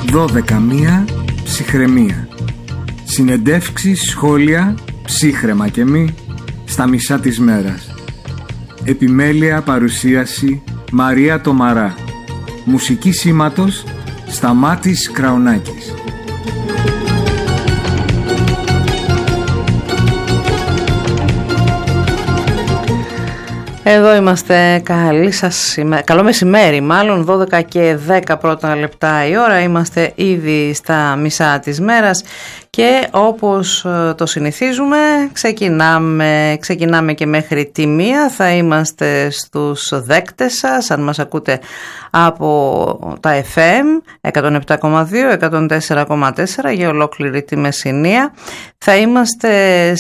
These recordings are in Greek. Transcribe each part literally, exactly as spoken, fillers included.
δώδεκα μία ψυχραιμία. Συνεντεύξεις, σχόλια, ψύχραιμα και μη, στα μισά της μέρας. Επιμέλεια παρουσίαση Μαρία Τομαρά. Μουσική σήματος Σταμάτης Κραουνάκης. Εδώ είμαστε. Καλή σας ημέ... Καλό μεσημέρι, μάλλον δώδεκα και δέκα πρώτα λεπτά η ώρα. Είμαστε ήδη στα μισά της μέρας και όπως το συνηθίζουμε ξεκινάμε, ξεκινάμε και μέχρι τη μία. Θα είμαστε στους δέκτες σας, αν μας ακούτε από τα εφ εμ εκατόν επτά κόμμα δύο, εκατόν τέσσερα κόμμα τέσσερα για ολόκληρη τη Μεσσηνία. Θα είμαστε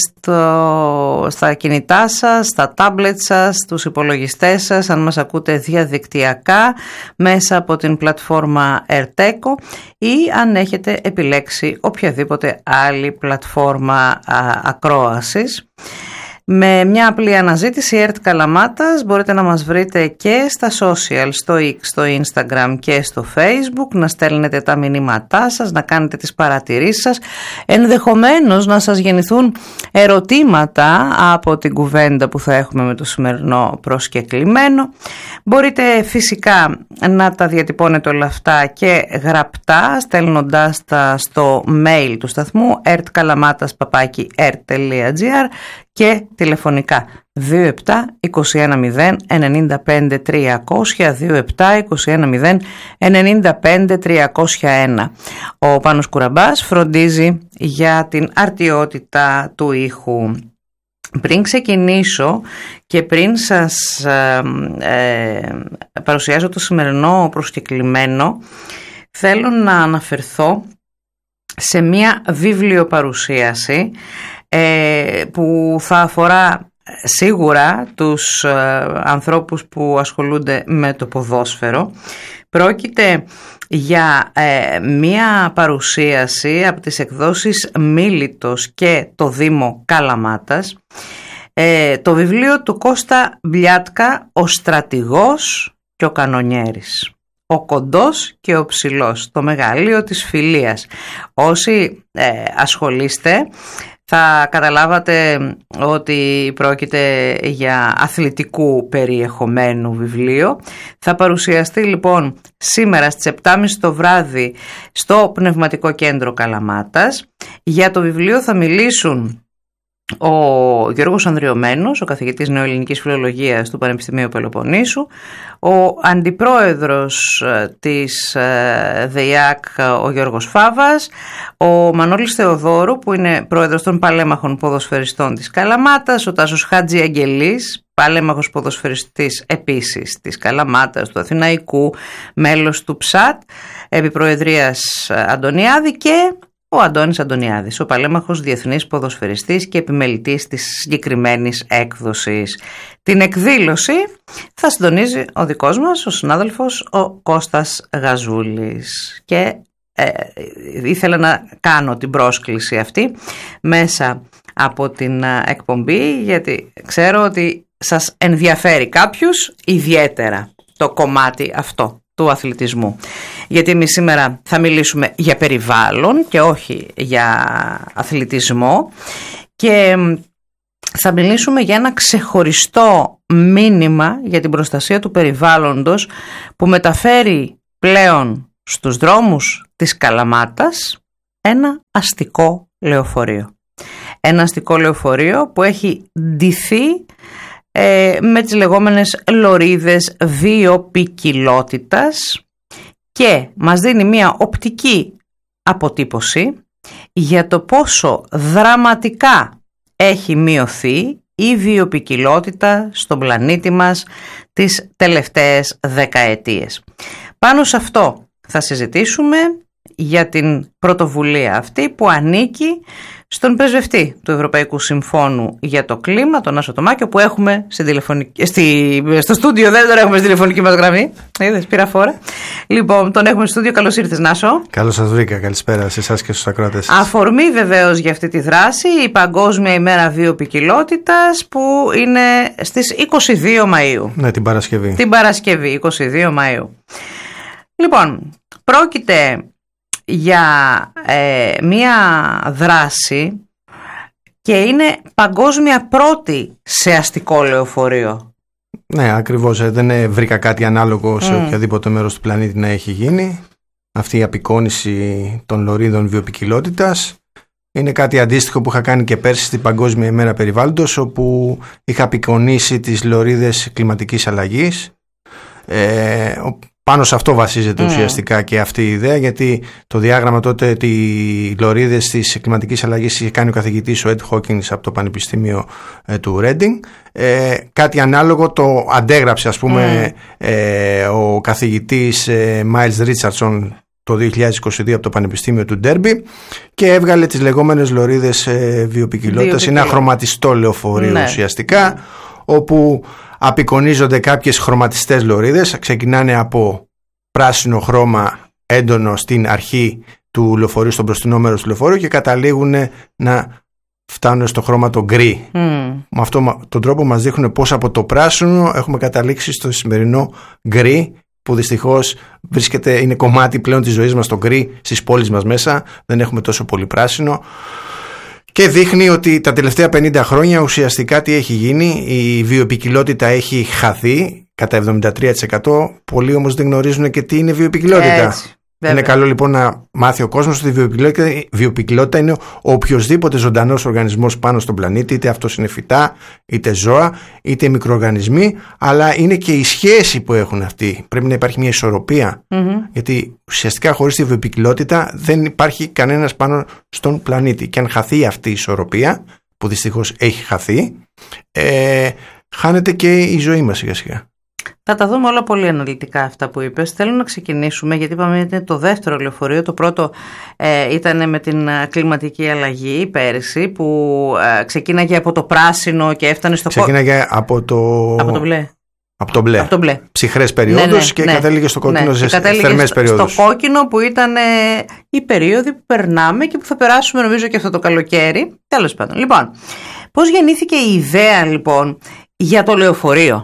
στο, στα κινητά σας, στα τάμπλετ σας, στους υπολογιστές σας, αν μας ακούτε διαδικτυακά μέσα από την πλατφόρμα Ερτέκο ή αν έχετε επιλέξει οποιαδήποτε άλλη πλατφόρμα α, ακρόασης. Με μια απλή αναζήτηση ΕΡΤ Καλαμάτας μπορείτε να μας βρείτε και στα social, στο X, στο Instagram και στο Facebook, να στέλνετε τα μηνύματά σας, να κάνετε τις παρατηρήσεις σας, ενδεχομένως να σας γεννηθούν ερωτήματα από την κουβέντα που θα έχουμε με το σημερινό προσκεκλημένο. Μπορείτε φυσικά να τα διατυπώνετε όλα αυτά και γραπτά, στέλνοντάς τα στο mail του σταθμού ερτκαλαμάτας παπάκι ερτ τελεία τζι άρ και τηλεφωνικά δύο επτά είκοσι ένα μηδέν ενενήντα πέντε τριακόσια, δύο επτά είκοσι ένα μηδέν ενενήντα πέντε τριακόσια ένα. Ο Πάνος Κουραμπάς φροντίζει για την αρτιότητα του ήχου. Πριν ξεκινήσω και πριν σας ε, ε, παρουσιάσω το σημερινό προσκεκλημένο, θέλω να αναφερθώ σε μία βιβλιοπαρουσίαση ε, που θα αφορά σίγουρα τους ε, ανθρώπους που ασχολούνται με το ποδόσφαιρο. Πρόκειται για ε, μία παρουσίαση από τις εκδόσεις Μίλητος και το Δήμο Καλαμάτας. Ε, το βιβλίο του Κώστα Μπλιάτκα, «Ο στρατηγός και ο κανονιέρης». Ο κοντός και ο ψηλός, το μεγαλείο της φιλίας. Όσοι ε, ασχολείστε θα καταλάβατε ότι πρόκειται για αθλητικού περιεχομένου βιβλίο. Θα παρουσιαστεί λοιπόν σήμερα στις επτά και μισή το βράδυ στο Πνευματικό Κέντρο Καλαμάτας. Για το βιβλίο θα μιλήσουν ο Γιώργος Ανδριωμένος, ο καθηγητής νεοελληνικής φιλολογίας του Πανεπιστημίου Πελοποννήσου, ο αντιπρόεδρος της ΔΕΙΑΚ, ο Γιώργος Φάβας, ο Μανώλης Θεοδόρου, που είναι πρόεδρος των Παλέμαχων Ποδοσφαιριστών της Καλαμάτας, ο Τάσος Χατζη Αγγελής, παλέμαχος ποδοσφαιριστής επίσης της Καλαμάτας, του Αθηναϊκού, μέλος του ΨΑΤ, επί προεδρίας Αντωνιάδη, και ο Αντώνης Αντωνιάδης, ο παλέμαχος διεθνής ποδοσφαιριστής και επιμελητής της συγκεκριμένης έκδοσης. Την εκδήλωση θα συντονίζει ο δικός μας, ο συνάδελφος, ο Κώστας Γαζούλης. Και ε, ήθελα να κάνω την πρόσκληση αυτή μέσα από την εκπομπή, γιατί ξέρω ότι σας ενδιαφέρει κάποιους ιδιαίτερα το κομμάτι αυτό του αθλητισμού. Γιατί εμείς σήμερα θα μιλήσουμε για περιβάλλον και όχι για αθλητισμό, και θα μιλήσουμε για ένα ξεχωριστό μήνυμα για την προστασία του περιβάλλοντος που μεταφέρει πλέον στους δρόμους της Καλαμάτας ένα αστικό λεωφορείο. Ένα αστικό λεωφορείο που έχει ντυθεί ε, με τις λεγόμενες λωρίδες βιοποικιλότητας και μας δίνει μια οπτική αποτύπωση για το πόσο δραματικά έχει μειωθεί η βιοποικιλότητα στον πλανήτη μας τις τελευταίες δεκαετίες. Πάνω σε αυτό θα συζητήσουμε, για την πρωτοβουλία αυτή που ανήκει στον πρεσβευτή του Ευρωπαϊκού Συμφώνου για το Κλίμα, τον Άσο Τομάκιο, που έχουμε στην τηλεφωνική, στη, στο στούντιο. Δεν τον έχουμε στη τηλεφωνική μας γραμμή. Είδες, πήρα φόρα. Λοιπόν, τον έχουμε στο στούντιο. Καλώς ήρθες, Νάσο. Καλώς σας βρήκα. Καλησπέρα σε εσάς και στους ακροατές σας. Αφορμή βεβαίως για αυτή τη δράση η Παγκόσμια ημέρα βιοποικιλότητας, που είναι στις είκοσι δύο Μαΐου. Ναι, την Παρασκευή. Την Παρασκευή, είκοσι δύο Μαΐου. Λοιπόν, πρόκειται για ε, μία δράση και είναι παγκόσμια πρώτη σε αστικό λεωφορείο. Ναι, ακριβώς. Δεν βρήκα κάτι ανάλογο σε mm. οποιαδήποτε μέρος του πλανήτη να έχει γίνει. Αυτή η απεικόνιση των λωρίδων βιοποικιλότητας είναι κάτι αντίστοιχο που είχα κάνει και πέρσι στην Παγκόσμια ημέρα περιβάλλοντος, όπου είχα απεικονίσει τις λωρίδες κλιματικής αλλαγής. Ε, πάνω σε αυτό βασίζεται mm. ουσιαστικά και αυτή η ιδέα, γιατί το διάγραμμα τότε, οι λωρίδες της κλιματικής αλλαγής, είχε κάνει ο καθηγητής ο Ed Hawkins από το Πανεπιστήμιο ε, του Reading. Ε, κάτι ανάλογο το αντέγραψε, ας πούμε, mm. ε, ο καθηγητής ε, Miles Richardson το δύο χιλιάδες είκοσι δύο από το Πανεπιστήμιο του Ντέρμπι και έβγαλε τις λεγόμενες λωρίδες ε, βιοποικιλότητας. Είναι ένα χρωματιστό λεωφορείο, ναι, ουσιαστικά, όπου απεικονίζονται κάποιες χρωματιστές λωρίδες. Ξεκινάνε από πράσινο χρώμα έντονο στην αρχή του λεωφορείου, στον μπροστινό μέρος του λεωφορείου, και καταλήγουν να φτάνουν στο χρώμα το γκρι. Mm. Με αυτόν τον τρόπο μας δείχνουν πώς από το πράσινο έχουμε καταλήξει στο σημερινό γκρι, που δυστυχώς βρίσκεται, είναι κομμάτι πλέον της ζωής μας το γκρι στις πόλεις μας μέσα. Δεν έχουμε τόσο πολύ πράσινο. Και δείχνει ότι τα τελευταία πενήντα χρόνια ουσιαστικά τι έχει γίνει. Η βιοποικιλότητα έχει χαθεί κατά εβδομήντα τρία τοις εκατό. Πολλοί όμως δεν γνωρίζουν και τι είναι βιοποικιλότητα. Έτσι, είναι καλό λοιπόν να μάθει ο κόσμος ότι η βιοποικιλότητα, η βιοποικιλότητα είναι ο οποιοσδήποτε ζωντανός οργανισμός πάνω στον πλανήτη, είτε αυτός είναι φυτά, είτε ζώα, είτε μικροοργανισμοί, αλλά είναι και η σχέση που έχουν αυτοί. Πρέπει να υπάρχει μια ισορροπία, mm-hmm. γιατί ουσιαστικά χωρίς τη βιοποικιλότητα δεν υπάρχει κανένας πάνω στον πλανήτη. Και αν χαθεί αυτή η ισορροπία, που δυστυχώς έχει χαθεί, ε, χάνεται και η ζωή μας σιγά σιγά. Θα τα δούμε όλα πολύ αναλυτικά αυτά που είπες. Θέλω να ξεκινήσουμε, γιατί είπαμε ότι είναι το δεύτερο λεωφορείο. Το πρώτο ε, ήταν με την κλιματική αλλαγή πέρυσι, που ε, ξεκίναγε από το πράσινο και έφτανε στο κόκκινο. Ξεκίναγε από το... από το μπλε. Από το μπλε. Από το μπλε. Ψυχρές περιόδους, ναι, ναι, και ναι, κατέληγε στο κόκκινο, ναι, θερμές περιόδους. Στο κόκκινο, που ήταν ε, η περίοδοι που περνάμε και που θα περάσουμε νομίζω και αυτό το καλοκαίρι. Τέλος πάντων. Λοιπόν, πώς γεννήθηκε η ιδέα λοιπόν για το λεωφορείο?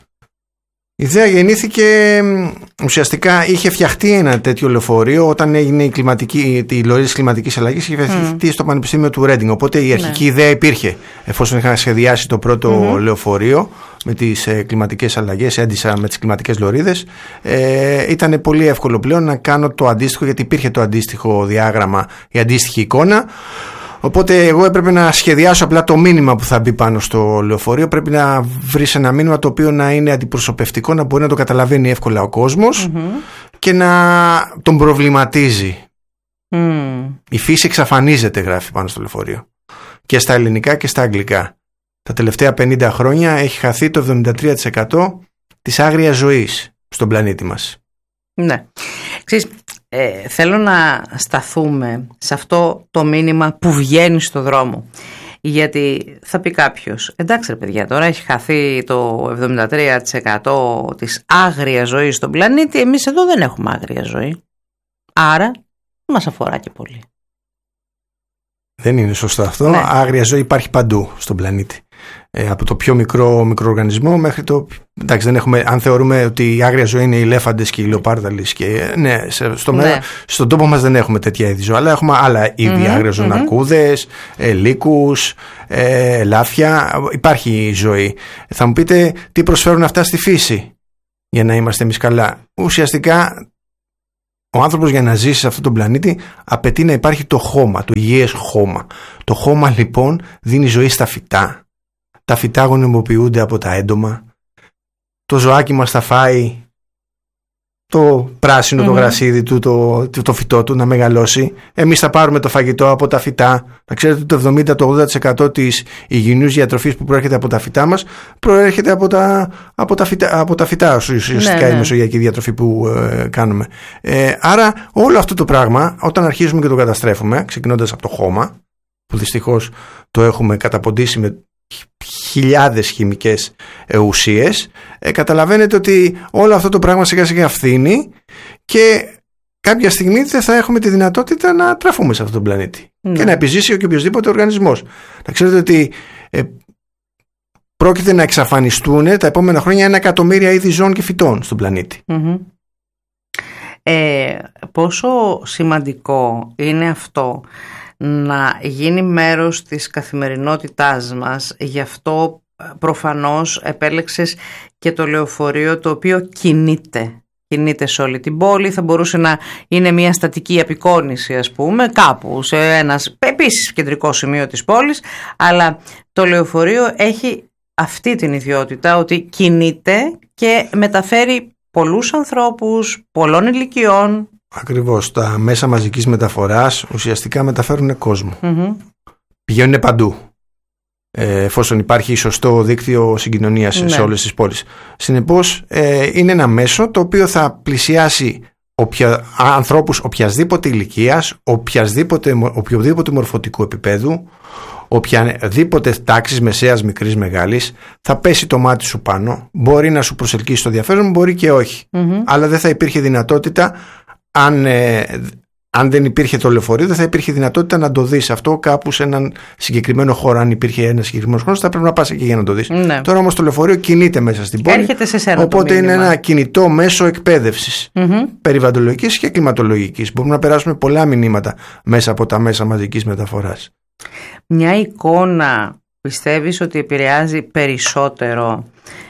Η ιδέα γεννήθηκε, ουσιαστικά είχε φτιαχτεί ένα τέτοιο λεωφορείο όταν έγινε η, κλιματική, η λωρίδα της κλιματικής αλλαγής, είχε φτιαχτεί mm. στο Πανεπιστήμιο του Reading. Οπότε η αρχική, ναι, ιδέα υπήρχε, εφόσον είχαν σχεδιάσει το πρώτο mm-hmm. λεωφορείο με τις ε, κλιματικές αλλαγές, έντυσα με τις κλιματικές λωρίδες. Ε, ήταν πολύ εύκολο πλέον να κάνω το αντίστοιχο, γιατί υπήρχε το αντίστοιχο διάγραμμα, η αντίστοιχη εικόνα. Οπότε εγώ έπρεπε να σχεδιάσω απλά το μήνυμα που θα μπει πάνω στο λεωφορείο. Πρέπει να βρεις ένα μήνυμα το οποίο να είναι αντιπροσωπευτικό, να μπορεί να το καταλαβαίνει εύκολα ο κόσμος mm-hmm. και να τον προβληματίζει. Mm. Η φύση εξαφανίζεται, γράφει πάνω στο λεωφορείο. Και στα ελληνικά και στα αγγλικά. Τα τελευταία πενήντα χρόνια έχει χαθεί το εβδομήντα τρία τοις εκατό της άγριας ζωής στον πλανήτη μας. Ναι. Ξέρεις, Ε, θέλω να σταθούμε σε αυτό το μήνυμα που βγαίνει στο δρόμο, γιατί θα πει κάποιος, εντάξει ρε παιδιά, τώρα έχει χαθεί το εβδομήντα τρία τοις εκατό της άγριας ζωής στον πλανήτη, εμείς εδώ δεν έχουμε άγρια ζωή, άρα μας αφορά και πολύ. Δεν είναι σωστό αυτό. Ναι. Άγρια ζωή υπάρχει παντού στον πλανήτη. Ε, από το πιο μικρό μικροοργανισμό μέχρι το... Εντάξει, δεν έχουμε, αν θεωρούμε ότι η άγρια ζωή είναι οι ελέφαντες και οι λεοπάρδαλες και, ναι, στο ναι. Μέρα, στον τόπο μας δεν έχουμε τέτοια είδη ζώα, αλλά έχουμε άλλα είδη mm-hmm, άγρια ζώα, mm-hmm. αρκούδες, ε, λύκους, ε, ελάφια, υπάρχει ζωή. Θα μου πείτε τι προσφέρουν αυτά στη φύση για να είμαστε εμείς καλά. Ουσιαστικά ο άνθρωπος για να ζήσει σε αυτόν τον πλανήτη απαιτεί να υπάρχει το χώμα, το υγιές χώμα. Το χώμα λοιπόν δίνει ζωή στα φυτά. Τα φυτά γονιμοποιούνται από τα έντομα. Το ζωάκι μας θα φάει το πράσινο, mm-hmm. το γρασίδι του, το, το, το φυτό του να μεγαλώσει. Εμείς θα πάρουμε το φαγητό από τα φυτά. Να ξέρετε ότι το εβδομήντα με ογδόντα τοις εκατό της υγιεινούς διατροφής που προέρχεται από τα φυτά μας προέρχεται από τα, από τα φυτά, από τα φυτά ουσιαστικά, ναι, η ναι. μεσογειακή διατροφή που ε, κάνουμε. Ε, άρα όλο αυτό το πράγμα, όταν αρχίζουμε και το καταστρέφουμε, ξεκινώντας από το χώμα, που δυστυχώς το έχουμε καταποντήσει με χιλιάδες χημικές ε, ουσίες, ε, καταλαβαίνετε ότι όλο αυτό το πράγμα σιγά σιγά φθήνει και κάποια στιγμή δεν θα έχουμε τη δυνατότητα να τραφούμε σε αυτόν τον πλανήτη mm. και να επιζήσει και οποιοδήποτε οργανισμός. Να ξέρετε ότι ε, πρόκειται να εξαφανιστούν τα επόμενα χρόνια ένα εκατομμύρια είδη ζώων και φυτών στον πλανήτη. Mm-hmm. Ε, πόσο σημαντικό είναι αυτό να γίνει μέρος της καθημερινότητάς μας, γι' αυτό προφανώς επέλεξες και το λεωφορείο το οποίο κινείται. Κινείται σε όλη την πόλη, θα μπορούσε να είναι μια στατική απεικόνηση, ας πούμε, κάπου σε ένας επίσης κεντρικό σημείο της πόλης, αλλά το λεωφορείο έχει αυτή την ιδιότητα ότι κινείται και μεταφέρει πολλούς ανθρώπους, πολλών ηλικιών. Ακριβώς, τα μέσα μαζικής μεταφοράς ουσιαστικά μεταφέρουν κόσμο. Mm-hmm. Πηγαίνουν παντού, εφόσον υπάρχει σωστό δίκτυο συγκοινωνίας, ναι, σε όλες τις πόλεις. Συνεπώς ε, είναι ένα μέσο το οποίο θα πλησιάσει οποια, ανθρώπους οποιασδήποτε ηλικίας, οποιασδήποτε, οποιοδήποτε μορφωτικού επίπεδου, οποιαδήποτε τάξης, μεσαίας, μικρής, μεγάλης. Θα πέσει το μάτι σου πάνω, μπορεί να σου προσελκύσει το ενδιαφέρον, μπορεί και όχι, mm-hmm. αλλά δεν θα υπήρχε δυνατότητα, αν ε, Αν δεν υπήρχε το λεωφορείο, δεν θα υπήρχε δυνατότητα να το δεις αυτό κάπου σε έναν συγκεκριμένο χώρο. Αν υπήρχε ένα συγκεκριμένο χώρο, θα πρέπει να πας εκεί για να το δεις. Ναι. Τώρα όμως το λεωφορείο κινείται μέσα στην πόλη. Έρχεται σε σένα. Οπότε είναι ένα κινητό μέσο εκπαίδευσης, mm-hmm. περιβαλλοντολογικής και κλιματολογικής. Μπορούμε να περάσουμε πολλά μηνύματα μέσα από τα μέσα μαζικής μεταφοράς. Μια εικόνα πιστεύεις ότι επηρεάζει περισσότερο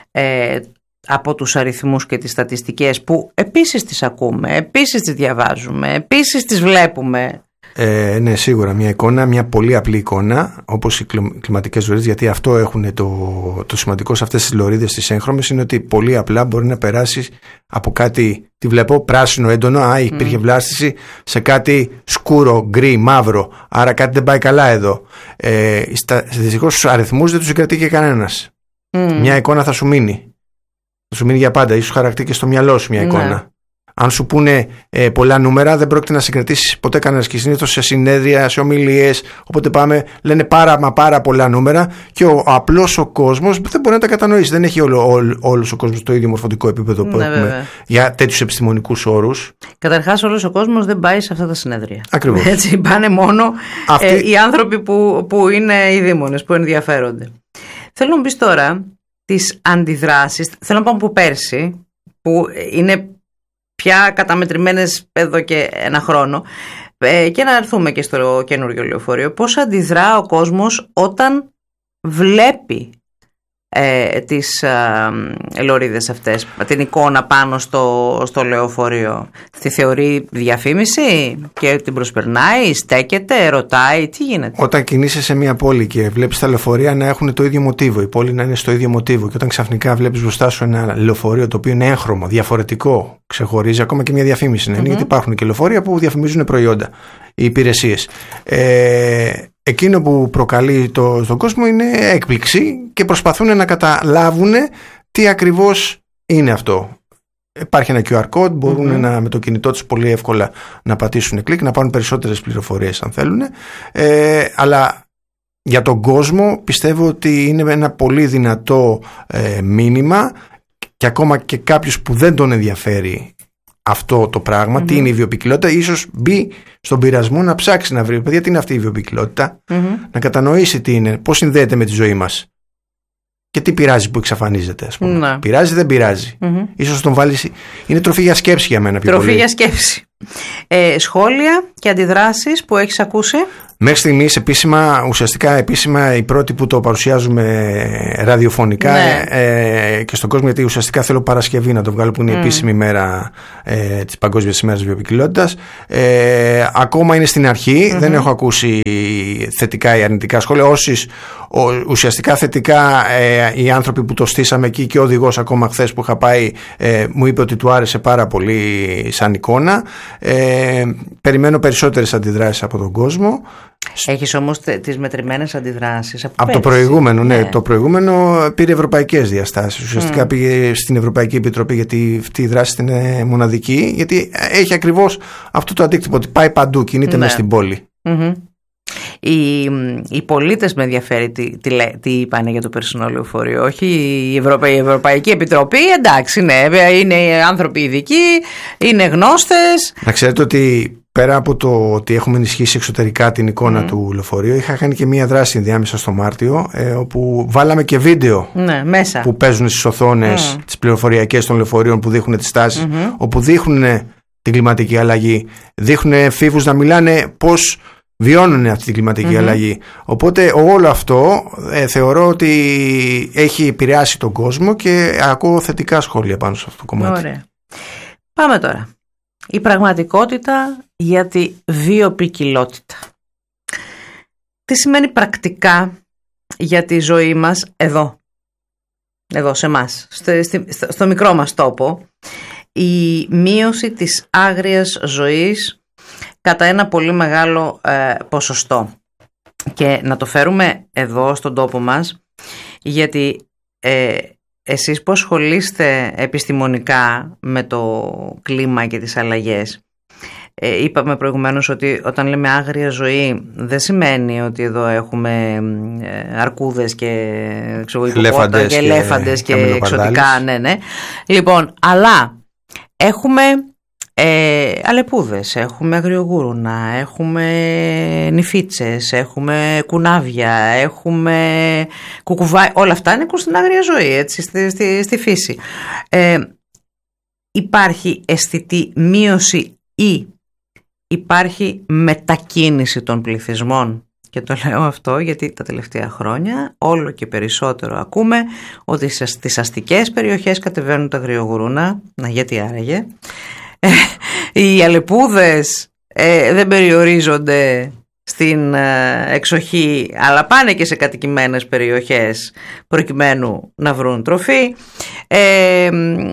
ε, από τους αριθμούς και τις στατιστικές που επίσης τις ακούμε, επίσης τις διαβάζουμε, επίσης τις βλέπουμε? Ε, ναι, σίγουρα μια εικόνα, μια πολύ απλή εικόνα, όπως οι κλιματικές λωρίδες, γιατί αυτό έχουν το, το σημαντικό σε αυτές τις λωρίδες τις έγχρωμες, είναι ότι πολύ απλά μπορεί να περάσει από κάτι, τη βλέπω πράσινο έντονο, α, υπήρχε mm. βλάστηση, σε κάτι σκούρο, γκρι, μαύρο, άρα κάτι δεν πάει καλά εδώ. Ε, δυστυχώς στους αριθμούς δεν τους συγκρατεί και κανένας. Mm. Μια εικόνα θα σου μείνει. Θα σου μείνει για πάντα, ίσως χαρακτεί και στο μυαλό σου μια εικόνα. Ναι. Αν σου πούνε ε, πολλά νούμερα, δεν πρόκειται να συγκρατήσεις ποτέ κανένας. Και συνήθως σε συνέδρια, σε ομιλίες, όποτε πάμε, λένε πάρα μα πάρα πολλά νούμερα και ο απλός ο κόσμος δεν μπορεί να τα κατανοήσει. Δεν έχει όλο, όλο, όλος ο κόσμος το ίδιο μορφωτικό επίπεδο που ναι, έχουμε βέβαια. Για τέτοιους επιστημονικούς όρους. Καταρχάς, όλος ο κόσμος δεν πάει σε αυτά τα συνέδρια. Ακριβώς. Έτσι, πάνε μόνο Αυτή... ε, οι άνθρωποι που, που είναι οι δήμονες, που ενδιαφέρονται. Θέλω να μου πεις τώρα τις αντιδράσεις. Θέλω να πάμε από πέρσι, που είναι πια καταμετρημένες εδώ και ένα χρόνο, ε, και να έρθουμε και στο καινούργιο λεωφορείο. Πώς αντιδρά ο κόσμος όταν βλέπει ε, τις ε, λωρίδες αυτές, την εικόνα πάνω στο, στο λεωφορείο? Τη θεωρεί διαφήμιση και την προσπερνάει, στέκεται, ρωτάει, τι γίνεται? Όταν κινείσαι σε μια πόλη και βλέπεις τα λεωφορεία να έχουν το ίδιο μοτίβο, η πόλη να είναι στο ίδιο μοτίβο, και όταν ξαφνικά βλέπεις μπροστά σου ένα λεωφορείο το οποίο είναι έγχρωμο, διαφορετικό, ξεχωρίζει, ακόμα και μια διαφήμιση είναι, mm-hmm. γιατί υπάρχουν και λεωφορεία που διαφημίζουν προϊόντα, οι υπηρεσίες. Ε, εκείνο που προκαλεί το, στον κόσμο είναι έκπληξη και προσπαθούν να καταλάβουν τι ακριβώς είναι αυτό. Υπάρχει ένα κιου αρ code, μπορούν mm-hmm. να, με το κινητό τους πολύ εύκολα να πατήσουν κλικ, να πάρουν περισσότερες πληροφορίες αν θέλουν, ε, αλλά για τον κόσμο πιστεύω ότι είναι ένα πολύ δυνατό ε, μήνυμα, και ακόμα και κάποιος που δεν τον ενδιαφέρει αυτό το πράγμα, mm-hmm. τι είναι η βιοποικιλότητα, ίσως μπει στον πειρασμό να ψάξει να βρει, παιδιά, τι είναι αυτή η βιοποικιλότητα, mm-hmm. να κατανοήσει τι είναι, πώς συνδέεται με τη ζωή μας και τι πειράζει που εξαφανίζεται, ας πούμε. Να. Πειράζει, δεν πειράζει. Mm-hmm. Ίσως τον βάλεις. Είναι τροφή για σκέψη για μένα. Πιο τροφή πολύ. για σκέψη. Ε, σχόλια και αντιδράσεις που έχεις ακούσει? Μέχρι στιγμής επίσημα, ουσιαστικά επίσημα, οι πρώτοι που το παρουσιάζουμε ραδιοφωνικά, ναι. ε, και στον κόσμο, γιατί ουσιαστικά θέλω Παρασκευή να το βγάλω, που είναι η mm. επίσημη μέρα ε, της Παγκόσμιας ημέρας βιοποικιλότητας. Ε, ακόμα είναι στην αρχή, mm-hmm. δεν έχω ακούσει θετικά ή αρνητικά σχόλια. Όσοι ουσιαστικά θετικά, ε, οι άνθρωποι που το στήσαμε εκεί, και ο οδηγός ακόμα χθες που είχα πάει, ε, μου είπε ότι του άρεσε πάρα πολύ σαν εικόνα. Ε, περιμένω περισσότερες αντιδράσεις από τον κόσμο. Έχεις όμως τις μετρημένες αντιδράσεις από, από το προηγούμενο, ναι. ναι. Το προηγούμενο πήρε ευρωπαϊκές διαστάσεις. Ουσιαστικά mm. πήγε στην Ευρωπαϊκή Επιτροπή, γιατί αυτή η δράση είναι μοναδική, γιατί έχει ακριβώς αυτό το αντίκτυπο, ότι πάει παντού, κινείται ναι. μέσα στην πόλη. Mm-hmm. Οι, οι πολίτες με ενδιαφέρει τι, τι, τι είπανε για το περσινό λεωφορείο. Όχι η, Ευρωπα, η Ευρωπαϊκή Επιτροπή, εντάξει, ναι, είναι άνθρωποι ειδικοί, είναι γνώστες. Να ξέρετε ότι πέρα από το ότι έχουμε ενισχύσει εξωτερικά την εικόνα mm. του λεωφορείου, είχα κάνει και μία δράση ενδιάμεσα στο Μάρτιο, ε, όπου βάλαμε και βίντεο ναι, μέσα. που παίζουν στις οθόνες, mm. τις πληροφοριακές των λεωφορείων, που δείχνουν τις τάσεις, mm-hmm. όπου δείχνουν την κλιματική αλλαγή. Δείχνουν εφήβους να μιλάνε πώς βιώνουν αυτή την κλιματική mm-hmm. αλλαγή. Οπότε όλο αυτό ε, θεωρώ ότι έχει επηρεάσει τον κόσμο και ακούω θετικά σχόλια πάνω σε αυτό το κομμάτι. Ωραία. Πάμε τώρα. Η πραγματικότητα για τη βιοποικιλότητα. Τι σημαίνει πρακτικά για τη ζωή μας εδώ, εδώ σε εμάς, στο, στο, στο μικρό μας τόπο, η μείωση της άγριας ζωής κατά ένα πολύ μεγάλο ε, ποσοστό. Και να το φέρουμε εδώ στον τόπο μας, γιατί ε, εσείς που ασχολείστε επιστημονικά με το κλίμα και τις αλλαγές, ε, είπαμε προηγουμένως ότι όταν λέμε άγρια ζωή δεν σημαίνει ότι εδώ έχουμε ε, αρκούδες και, ξέρω, ελέφαντες και, ελέφαντες και, και εξωτικά, ναι, ναι. Λοιπόν, αλλά έχουμε ε, αλεπούδες, έχουμε αγριογούρουνα, έχουμε νηφίτσες, έχουμε κουνάβια, έχουμε κουκουβάι, όλα αυτά ανήκουν στην άγρια ζωή, έτσι, στη, στη, στη φύση. Ε, υπάρχει αισθητή μείωση ή υπάρχει μετακίνηση των πληθυσμών? Και το λέω αυτό γιατί τα τελευταία χρόνια όλο και περισσότερο ακούμε ότι στις αστικές περιοχές κατεβαίνουν τα αγριογουρούνα. Να, γιατί άραγε? Οι αλεπούδες ε, δεν περιορίζονται στην ε, εξοχή, αλλά πάνε και σε κατοικημένες περιοχές προκειμένου να βρουν τροφή. Ε,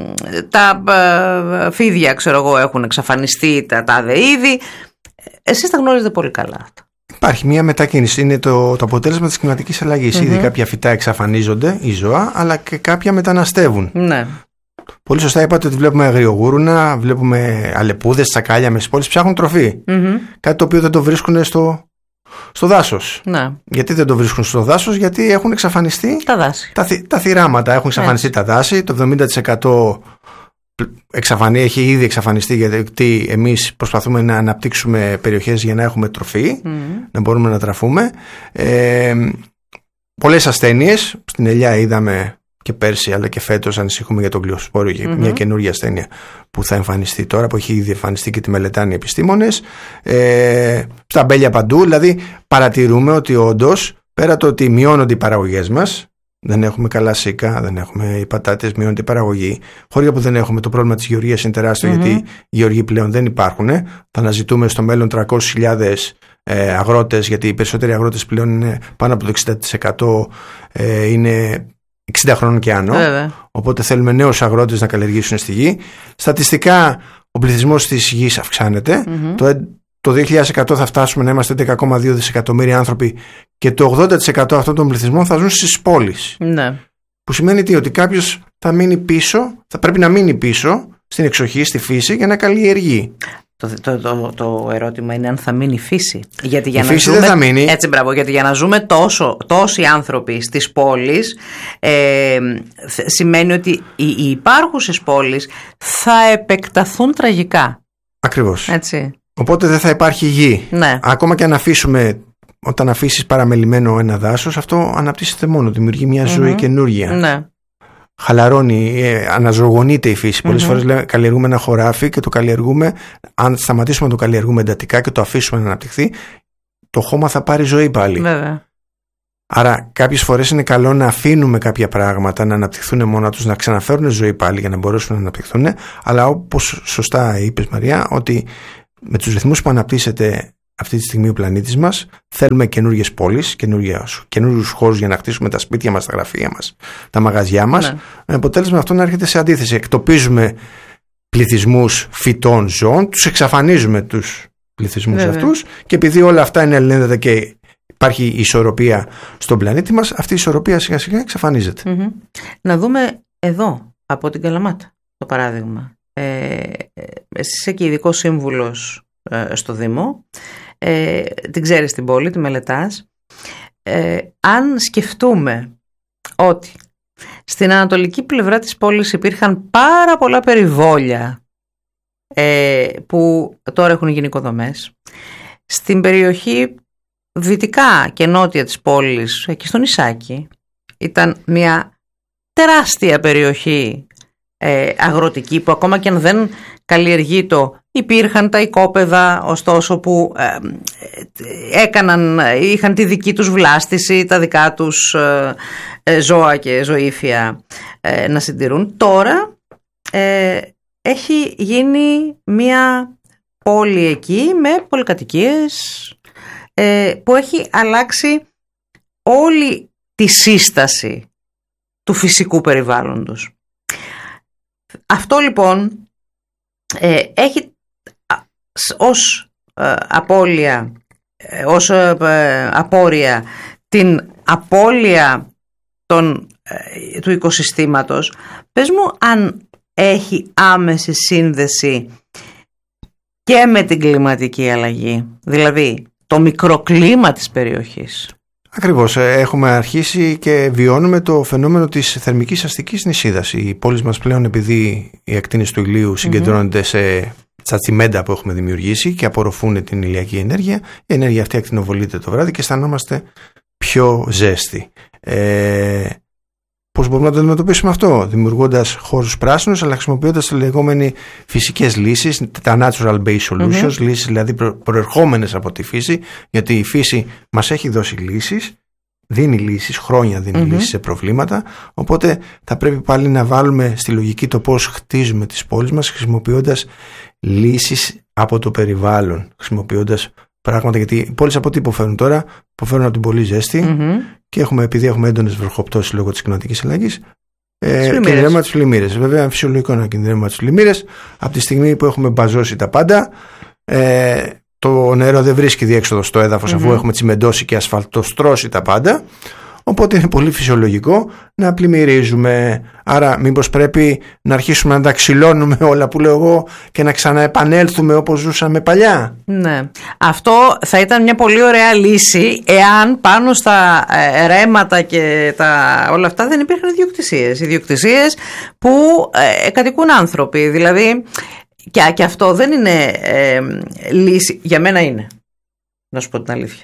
τα ε, φίδια, ξέρω εγώ, έχουν εξαφανιστεί, τα τάδε είδη. Εσείς τα γνωρίζετε πολύ καλά αυτά. Υπάρχει μια μετακίνηση, είναι το, το αποτέλεσμα της κλιματικής αλλαγής. Mm-hmm. Ήδη κάποια φυτά εξαφανίζονται, η ζώα, αλλά και κάποια μεταναστεύουν. Ναι. Πολύ σωστά είπατε ότι βλέπουμε αγριογούρουνα, βλέπουμε αλεπούδες, τσακάλια μες στις πόλεις, ψάχνουν τροφή. Mm-hmm. Κάτι το οποίο δεν το βρίσκουν στο, στο δάσος. Ναι. Γιατί δεν το βρίσκουν στο δάσος? Γιατί έχουν εξαφανιστεί τα δάση. Τα, τα θυράματα, έχουν εξαφανιστεί Έτσι. τα δάση. Το εβδομήντα τοις εκατό εξαφανί, έχει ήδη εξαφανιστεί, γιατί εμείς προσπαθούμε να αναπτύξουμε περιοχές για να έχουμε τροφή, mm. να μπορούμε να τραφούμε. Ε, πολλές ασθένειες, στην ελιά είδαμε και πέρσι αλλά και φέτος ανησυχούμε για τον κλειοσπόριο, για mm-hmm. μια καινούργια ασθένεια που θα εμφανιστεί τώρα, που έχει ήδη εμφανιστεί και τη μελετάνε οι επιστήμονες. Ε, στα μπέλια παντού, δηλαδή παρατηρούμε ότι όντως, πέρα το ότι μειώνονται οι παραγωγές μας, δεν έχουμε καλά σίκα, δεν έχουμε οι πατάτες, μειώνεται η παραγωγή. Χώρια που δεν έχουμε, το πρόβλημα της γεωργίας είναι τεράστιο, mm-hmm. γιατί οι γεωργοί πλέον δεν υπάρχουν. Θα αναζητούμε στο μέλλον τριακόσιες χιλιάδες ε, αγρότες, γιατί οι περισσότεροι αγρότες πλέον είναι πάνω από το εξήντα τοις εκατό ε, είναι εξήντα χρόνων και άνω. Βέβαια. Οπότε θέλουμε νέους αγρότες να καλλιεργήσουν στη γη. Στατιστικά ο πληθυσμός της γης αυξάνεται. Mm-hmm. Το, το δύο χιλιάδες εκατό θα φτάσουμε να είμαστε έντεκα κόμμα δύο δισεκατομμύρια άνθρωποι και το ογδόντα τοις εκατό αυτών των πληθυσμών θα ζουν στις πόλεις. Ναι. Που σημαίνει τι? Ότι κάποιος θα μείνει πίσω, θα πρέπει να μείνει πίσω στην εξοχή, στη φύση, για να καλλιεργεί. Το, το, το, το ερώτημα είναι αν θα μείνει η φύση. Γιατί για η να φύση ζούμε, δεν θα μείνει. Έτσι, μπράβο, γιατί για να ζούμε τόσο, τόσοι άνθρωποι στις πόλεις, ε, σημαίνει ότι οι, οι υπάρχουσες πόλεις θα επεκταθούν τραγικά. Ακριβώς. Έτσι. Οπότε δεν θα υπάρχει γη. Ναι. Ακόμα και αν αφήσουμε, όταν αφήσεις παραμελημένο ένα δάσος, αυτό αναπτύσσεται μόνο, δημιουργεί μια mm-hmm. ζωή καινούργια. Ναι. Χαλαρώνει, ε, αναζωογονείται η φύση. Πολλές mm-hmm. φορές λέμε, καλλιεργούμε ένα χωράφι και το καλλιεργούμε. Αν σταματήσουμε να το καλλιεργούμε εντατικά και το αφήσουμε να αναπτυχθεί, το χώμα θα πάρει ζωή πάλι. Βέβαια. Άρα, κάποιες φορές είναι καλό να αφήνουμε κάποια πράγματα να αναπτυχθούν μόνα τους, να ξαναφέρουν ζωή πάλι για να μπορέσουν να αναπτυχθούν. Αλλά όπως σωστά είπες, Μαρία, ότι με τους ρυθμούς που αναπτύσσεται αυτή τη στιγμή ο πλανήτης μας, θέλουμε καινούργιες πόλεις, καινούριους χώρους για να χτίσουμε τα σπίτια μας, τα γραφεία μας, τα μαγαζιά μας. Ναι. Με αποτέλεσμα αυτό να έρχεται σε αντίθεση. Εκτοπίζουμε πληθυσμούς φυτών, ζώων, τους εξαφανίζουμε τους πληθυσμούς Βέβαια. αυτούς, και επειδή όλα αυτά είναι αλληλένδετα και υπάρχει ισορροπία στον πλανήτη μας, αυτή η ισορροπία σιγά σιγά εξαφανίζεται. Mm-hmm. Να δούμε εδώ, από την Καλαμάτα, το παράδειγμα. Ε, εσύ είσαι και ειδικός σύμβουλος ε, στο Δήμο, ε, την ξέρεις την πόλη, τη μελετάς. Ε, αν σκεφτούμε ότι στην ανατολική πλευρά της πόλης υπήρχαν πάρα πολλά περιβόλια ε, που τώρα έχουν γίνει οικοδομές, στην περιοχή δυτικά και νότια της πόλης, εκεί στο Νησάκι, ήταν μια τεράστια περιοχή ε, αγροτική, που ακόμα και αν δεν καλλιεργεί το, υπήρχαν τα οικόπεδα ωστόσο που ε, ε, έκαναν, είχαν τη δική τους βλάστηση, τα δικά τους ε, ε, ζώα και ζωήφια ε, να συντηρούν. Τώρα ε, έχει γίνει μια πόλη εκεί με πολυκατοικίες ε, που έχει αλλάξει όλη τη σύσταση του φυσικού περιβάλλοντος. Αυτό λοιπόν ε, έχει ως ε, απώλεια, ε, ως ε, απόρρια την απώλεια των, ε, του οικοσυστήματος. Πες μου αν έχει άμεση σύνδεση και με την κλιματική αλλαγή, δηλαδή το μικροκλίμα της περιοχής. Ακριβώς, έχουμε αρχίσει και βιώνουμε το φαινόμενο της θερμικής αστικής νησίδας. Οι πόλεις μας πλέον, επειδή οι ακτίνες του ηλίου συγκεντρώνονται mm-hmm. σε τσατσιμέντα που έχουμε δημιουργήσει και απορροφούν την ηλιακή ενέργεια, η ενέργεια αυτή ακτινοβολείται το βράδυ και αισθανόμαστε πιο ζέστη. Ε, πώς μπορούμε να το αντιμετωπίσουμε αυτό? Δημιουργώντας χώρους πράσινους, αλλά χρησιμοποιώντας τις λεγόμενες φυσικές λύσεις, τα natural based solutions, mm-hmm. λύσεις δηλαδή προ, προερχόμενες από τη φύση, γιατί η φύση μας έχει δώσει λύσεις, δίνει λύσεις, χρόνια δίνει mm-hmm. λύσεις σε προβλήματα, οπότε θα πρέπει πάλι να βάλουμε στη λογική το πώς χτίζουμε τις πόλεις μας, χρησιμοποιώντας λύσεις από το περιβάλλον, χρησιμοποιώντας πράγματα, γιατί οι πόλεις από τι υποφέρουν τώρα? Υποφέρουν από την πολύ ζέστη mm-hmm. και έχουμε, επειδή έχουμε έντονες βροχοπτώσεις λόγω της κλιματικής αλλαγής, ε, κινδυνεύουμε τις πλημμύρες. Βέβαια, είναι φυσιολογικό να κινδυνεύουμε τις πλημμύρες από τη στιγμή που έχουμε μπαζώσει τα πάντα. Ε, το νερό δεν βρίσκει διέξοδο στο έδαφος mm-hmm. αφού έχουμε τσιμεντώσει και ασφαλτοστρώσει τα πάντα. Οπότε είναι πολύ φυσιολογικό να πλημμυρίζουμε. Άρα μήπως πρέπει να αρχίσουμε να τα ξυλώνουμε όλα που λέω εγώ και να ξαναεπανέλθουμε όπως ζούσαμε παλιά? Ναι. Αυτό θα ήταν μια πολύ ωραία λύση εάν πάνω στα ρέματα και τα, όλα αυτά δεν υπήρχαν ιδιοκτησίες. Ιδιοκτησίες που ε, κατοικούν άνθρωποι. Δηλαδή και, και αυτό δεν είναι ε, λύση. Για μένα είναι. Να σου πω την αλήθεια.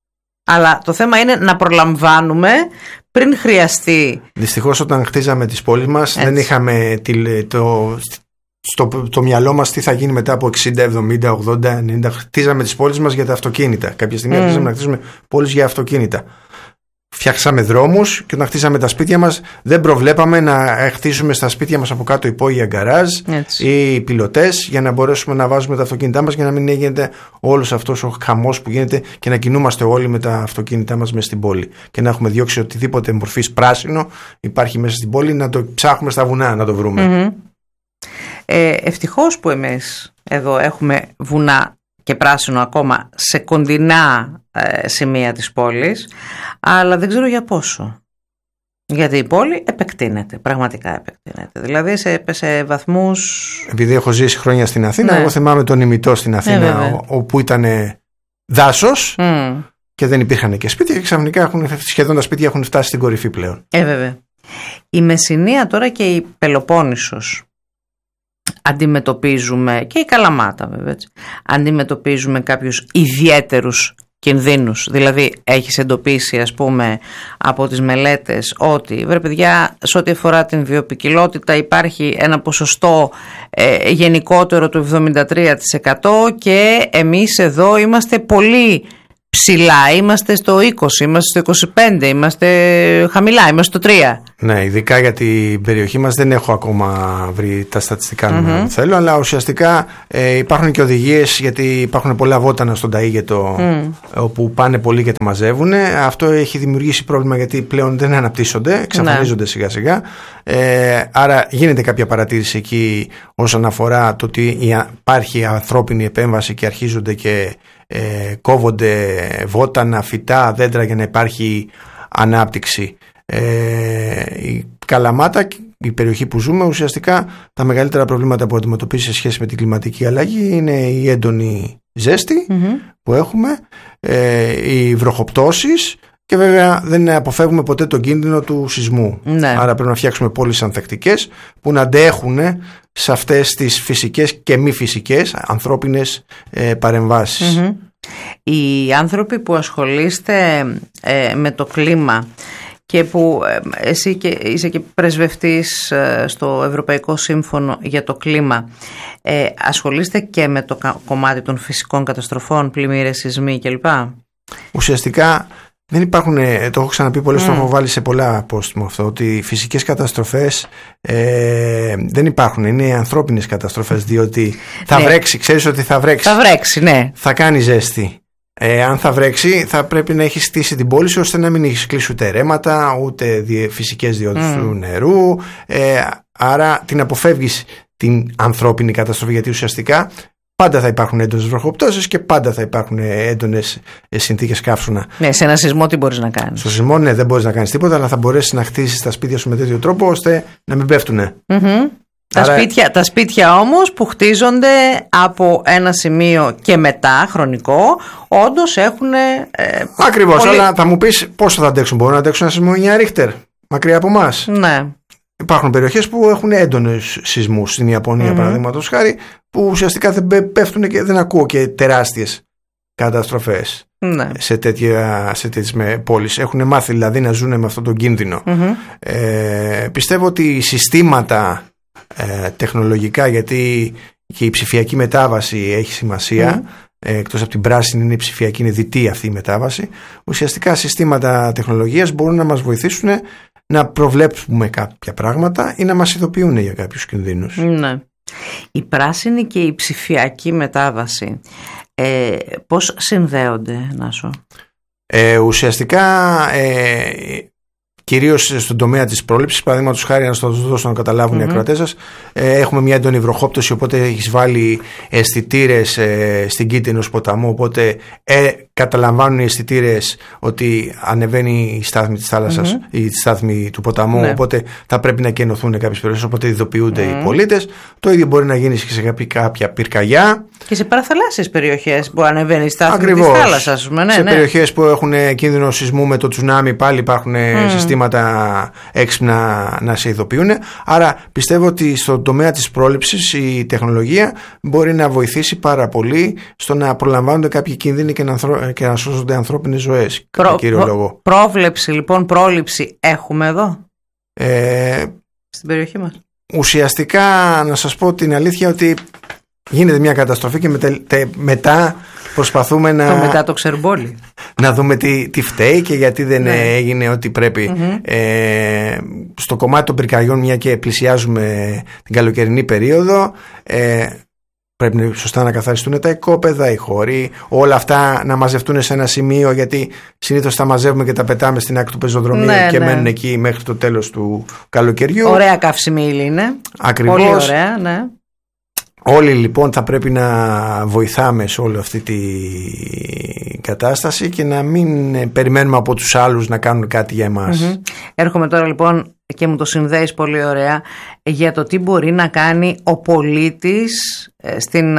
Αλλά το θέμα είναι να προλαμβάνουμε πριν χρειαστεί. Δυστυχώς όταν χτίζαμε τις πόλεις μας έτσι. Δεν είχαμε τη, το, στο το μυαλό μας τι θα γίνει μετά από εξήντα, εβδομήντα, ογδόντα, ενενήντα. Χτίζαμε τις πόλεις μας για τα αυτοκίνητα. Κάποια στιγμή mm. αρχίσαμε να χτίζουμε πόλεις για αυτοκίνητα. Φτιάξαμε δρόμους και όταν χτίσαμε τα σπίτια μας δεν προβλέπαμε να χτίσουμε στα σπίτια μας από κάτω υπόγεια γκαράζ έτσι. Ή πιλωτές για να μπορέσουμε να βάζουμε τα αυτοκίνητά μας για να μην γίνεται όλος αυτός ο χαμός που γίνεται και να κινούμαστε όλοι με τα αυτοκίνητά μας μέσα στην πόλη και να έχουμε διώξει οτιδήποτε μορφής πράσινο υπάρχει μέσα στην πόλη, να το ψάχνουμε στα βουνά να το βρούμε. Mm-hmm. Ε, ευτυχώς που εμείς εδώ έχουμε βουνά και πράσινο ακόμα σε κοντινά ε, σημεία της πόλης, αλλά δεν ξέρω για πόσο. Γιατί η πόλη επεκτείνεται, πραγματικά επεκτείνεται. Δηλαδή σε, σε βαθμούς... Επειδή έχω ζήσει χρόνια στην Αθήνα, ναι. εγώ θυμάμαι τον Ημιτό στην Αθήνα, ε, όπου ήταν δάσος mm. και δεν υπήρχαν και σπίτια και ξαφνικά έχουν, σχεδόν τα σπίτια έχουν φτάσει στην κορυφή πλέον. Ε, βέβαια. Η Μεσσηνία τώρα και η Πελοπόννησος αντιμετωπίζουμε, και η Καλαμάτα βέβαια, έτσι, αντιμετωπίζουμε κάποιους ιδιαίτερους κινδύνους. Δηλαδή έχεις εντοπίσει ας πούμε από τις μελέτες ότι βρε παιδιά, σε ό,τι αφορά την βιοποικιλότητα υπάρχει ένα ποσοστό ε, γενικότερο του εβδομήντα τρία τοις εκατό και εμείς εδώ είμαστε πολύ ψηλά, είμαστε στο είκοσι, είμαστε στο είκοσι πέντε, είμαστε χαμηλά, είμαστε στο τρία. Ναι, ειδικά για την περιοχή μας δεν έχω ακόμα βρει τα στατιστικά νούμερα mm-hmm. που θέλω, αλλά ουσιαστικά ε, υπάρχουν και οδηγίες, γιατί υπάρχουν πολλά βότανα στον Ταΐγετο mm. όπου πάνε πολλοί και τα μαζεύουν. Αυτό έχει δημιουργήσει πρόβλημα γιατί πλέον δεν αναπτύσσονται, εξαφανίζονται ναι. σιγά σιγά. Ε, άρα γίνεται κάποια παρατήρηση εκεί όσον αφορά το ότι υπάρχει ανθρώπινη επέμβαση και αρχίζονται και Ε, κόβονται βότανα, φυτά, δέντρα για να υπάρχει ανάπτυξη. Ε, η Καλαμάτα, η περιοχή που ζούμε, ουσιαστικά τα μεγαλύτερα προβλήματα που αντιμετωπίζει σε σχέση με την κλιματική αλλαγή είναι η έντονη ζέστη mm-hmm. που έχουμε, ε, οι βροχοπτώσεις και βέβαια δεν αποφεύγουμε ποτέ τον κίνδυνο του σεισμού. Ναι. Άρα πρέπει να φτιάξουμε πόλεις ανθεκτικές που να αντέχουν σε αυτές τις φυσικές και μη φυσικές ανθρώπινες ε, παρεμβάσεις. Mm-hmm. Οι άνθρωποι που ασχολείστε ε, με το κλίμα και που εσύ και, είσαι και πρεσβευτής στο Ευρωπαϊκό Σύμφωνο για το Κλίμα, ε, ασχολείστε και με το κομμάτι των φυσικών καταστροφών, πλημμύρες, σεισμοί κλπ? Ουσιαστικά δεν υπάρχουν, το έχω ξαναπεί πολλές, mm. το έχω βάλει σε πολλά post μου αυτό, ότι οι φυσικές καταστροφές ε, δεν υπάρχουν, είναι ανθρώπινες καταστροφές, διότι θα ναι. βρέξει, ξέρεις ότι θα βρέξει. Θα βρέξει, ναι. Θα κάνει ζέστη. Ε, αν θα βρέξει, θα πρέπει να έχει στήσει την πόλη σου ώστε να μην έχει κλείσει ούτε ρέματα, ούτε φυσικές διόδους mm. του νερού. Ε, άρα την αποφεύγεις την ανθρώπινη καταστροφή, γιατί ουσιαστικά πάντα θα υπάρχουν έντονες βροχοπτώσεις και πάντα θα υπάρχουν έντονες συνθήκες καύσωνα. Ναι, σε ένα σεισμό τι μπορείς να κάνεις? Στο σεισμό, ναι, δεν μπορείς να κάνεις τίποτα, αλλά θα μπορέσεις να χτίσεις τα σπίτια σου με τέτοιο τρόπο ώστε να μην πέφτουνε. Mm-hmm. Τα, Άρα... σπίτια, τα σπίτια όμως που χτίζονται από ένα σημείο και μετά χρονικό, όντως έχουν. Ε, Ακριβώς, πολύ... αλλά θα μου πεις πόσο θα αντέξουν. Μπορούν να αντέξουν ένα σεισμό εννιά Ρίχτερ, μακριά από εμάς. Ναι. Υπάρχουν περιοχές που έχουν έντονους σεισμούς, στην Ιαπωνία mm-hmm. παραδείγματος χάρη, που ουσιαστικά δεν πέφτουν και δεν ακούω και τεράστιες καταστροφές. Ναι. σε, τέτοια, σε τέτοιες πόλεις. Έχουν μάθει δηλαδή να ζουν με αυτόν τον κίνδυνο. Mm-hmm. Ε, πιστεύω ότι οι συστήματα ε, τεχνολογικά, γιατί και η ψηφιακή μετάβαση έχει σημασία, mm-hmm. ε, εκτός από την πράσινη είναι η ψηφιακή, είναι δυτή αυτή η μετάβαση, ουσιαστικά συστήματα τεχνολογίας μπορούν να μας βοηθήσουν να προβλέψουμε κάποια πράγματα ή να μας ειδοποιούν για κάποιους κινδύνους. Ναι. Η πράσινη και η ψηφιακή μετάβαση ε, πώς συνδέονται, Νάσο? Ε, ουσιαστικά ε, κυρίως στον τομέα της πρόληψης, παραδείγματος χάρη, να στο δώσω να καταλάβουν mm-hmm. οι ακροατές σας, ε, έχουμε μια έντονη βροχόπτωση, οπότε έχεις βάλει αισθητήρες ε, στην κήτη ενός ποταμού, οπότε ε, καταλαμβάνουν οι αισθητήρες ότι ανεβαίνει η στάθμη της θάλασσας mm-hmm. ή η στάθμη του ποταμού, ναι. οπότε θα πρέπει να κενωθούν κάποιες περιοχές, οπότε ειδοποιούνται mm-hmm. οι πολίτες. Το ίδιο μπορεί να γίνει και σε κάποια πυρκαγιά. Και σε παραθαλάσσιες περιοχές που ανεβαίνει η στάθμη Ακριβώς. της θάλασσας. Ναι, σε ναι. περιοχές που έχουν κίνδυνο σεισμού με το τσουνάμι, πάλι υπάρχουν mm. συστήματα έξυπνα να σε ειδοποιούν. Άρα πιστεύω ότι στον τομέα της πρόληψης η τεχνολογία μπορεί να βοηθήσει πάρα πολύ στο να προλαμβάνονται κάποιοι κίνδυνοι και να, ανθρω... και να σώζονται ανθρώπινες ζωές. Προ... κύριο λόγο. Πρόβλεψη λοιπόν, πρόληψη έχουμε εδώ ε... στην περιοχή μας? Ουσιαστικά να σας πω την αλήθεια ότι γίνεται μια καταστροφή και μετα... μετά προσπαθούμε να... Το μετά το ξερμπόλι. Να δούμε τι, τι φταίει και γιατί δεν ναι. έγινε ό,τι πρέπει. Mm-hmm. Ε, στο κομμάτι των πυρκαγιών, μια και πλησιάζουμε την καλοκαιρινή περίοδο, ε, πρέπει σωστά να καθαριστούν τα οικόπεδα, οι χώροι, όλα αυτά να μαζευτούν σε ένα σημείο, γιατί συνήθως τα μαζεύουμε και τα πετάμε στην άκρη του πεζοδρομίου ναι, και ναι. μένουν εκεί μέχρι το τέλος του καλοκαιριού. Ωραία καύσιμη ύλη είναι. Ακριβώς. Πολύ ωραία, ναι. Όλοι λοιπόν θα πρέπει να βοηθάμε σε όλη αυτή τη κατάσταση και να μην περιμένουμε από τους άλλους να κάνουν κάτι για εμάς. Mm-hmm. Έρχομαι τώρα λοιπόν και μου το συνδέεις πολύ ωραία για το τι μπορεί να κάνει ο πολίτης στην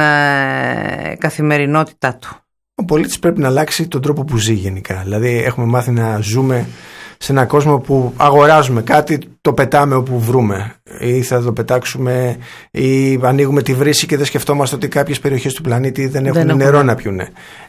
ε, καθημερινότητά του. Ο πολίτης πρέπει να αλλάξει τον τρόπο που ζει γενικά. Δηλαδή έχουμε μάθει να ζούμε σε έναν κόσμο που αγοράζουμε κάτι, το πετάμε όπου βρούμε ή θα το πετάξουμε ή ανοίγουμε τη βρύση και δεν σκεφτόμαστε ότι κάποιες περιοχές του πλανήτη δεν έχουν δεν νερό να πιούνε.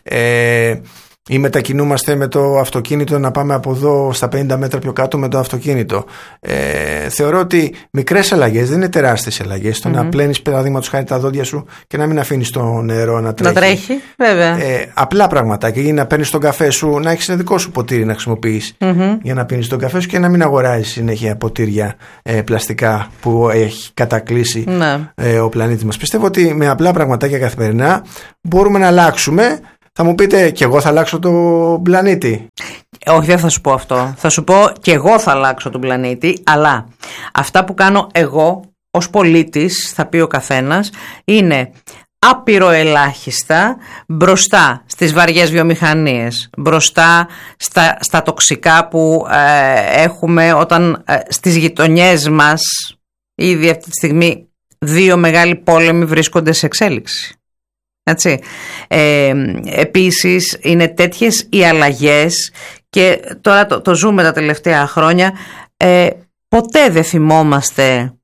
Ε, ή μετακινούμαστε με το αυτοκίνητο να πάμε από εδώ στα πενήντα μέτρα πιο κάτω με το αυτοκίνητο. Ε, θεωρώ ότι μικρές αλλαγές, δεν είναι τεράστιες αλλαγές. Το mm-hmm. να πλένεις παραδείγματος χάρη τα δόντια σου και να μην αφήνεις το νερό να τρέχει. Να τρέχει, βέβαια. Ε, απλά πραγματάκια. Ή να παίρνεις τον καφέ σου, να έχεις ένα δικό σου ποτήρι να χρησιμοποιείς mm-hmm. για να πίνεις τον καφέ σου και να μην αγοράζεις συνέχεια ποτήρια ε, πλαστικά που έχει κατακλείσει mm-hmm. ε, ο πλανήτης μας. Πιστεύω ότι με απλά πραγματάκια καθημερινά μπορούμε να αλλάξουμε. Θα μου πείτε, και εγώ θα αλλάξω τον πλανήτη? Όχι, δεν θα σου πω αυτό. Θα σου πω, και εγώ θα αλλάξω τον πλανήτη, αλλά αυτά που κάνω εγώ ως πολίτης, θα πει ο καθένας, είναι άπειρο ελάχιστα μπροστά στις βαριές βιομηχανίες, μπροστά στα, στα τοξικά που ε, έχουμε όταν ε, στις γειτονιές μας ήδη αυτή τη στιγμή δύο μεγάλοι πόλεμοι βρίσκονται σε εξέλιξη. Έτσι. Ε, επίσης είναι τέτοιες οι αλλαγές και τώρα το, το ζούμε τα τελευταία χρόνια, ε, ποτέ δεν θυμόμαστε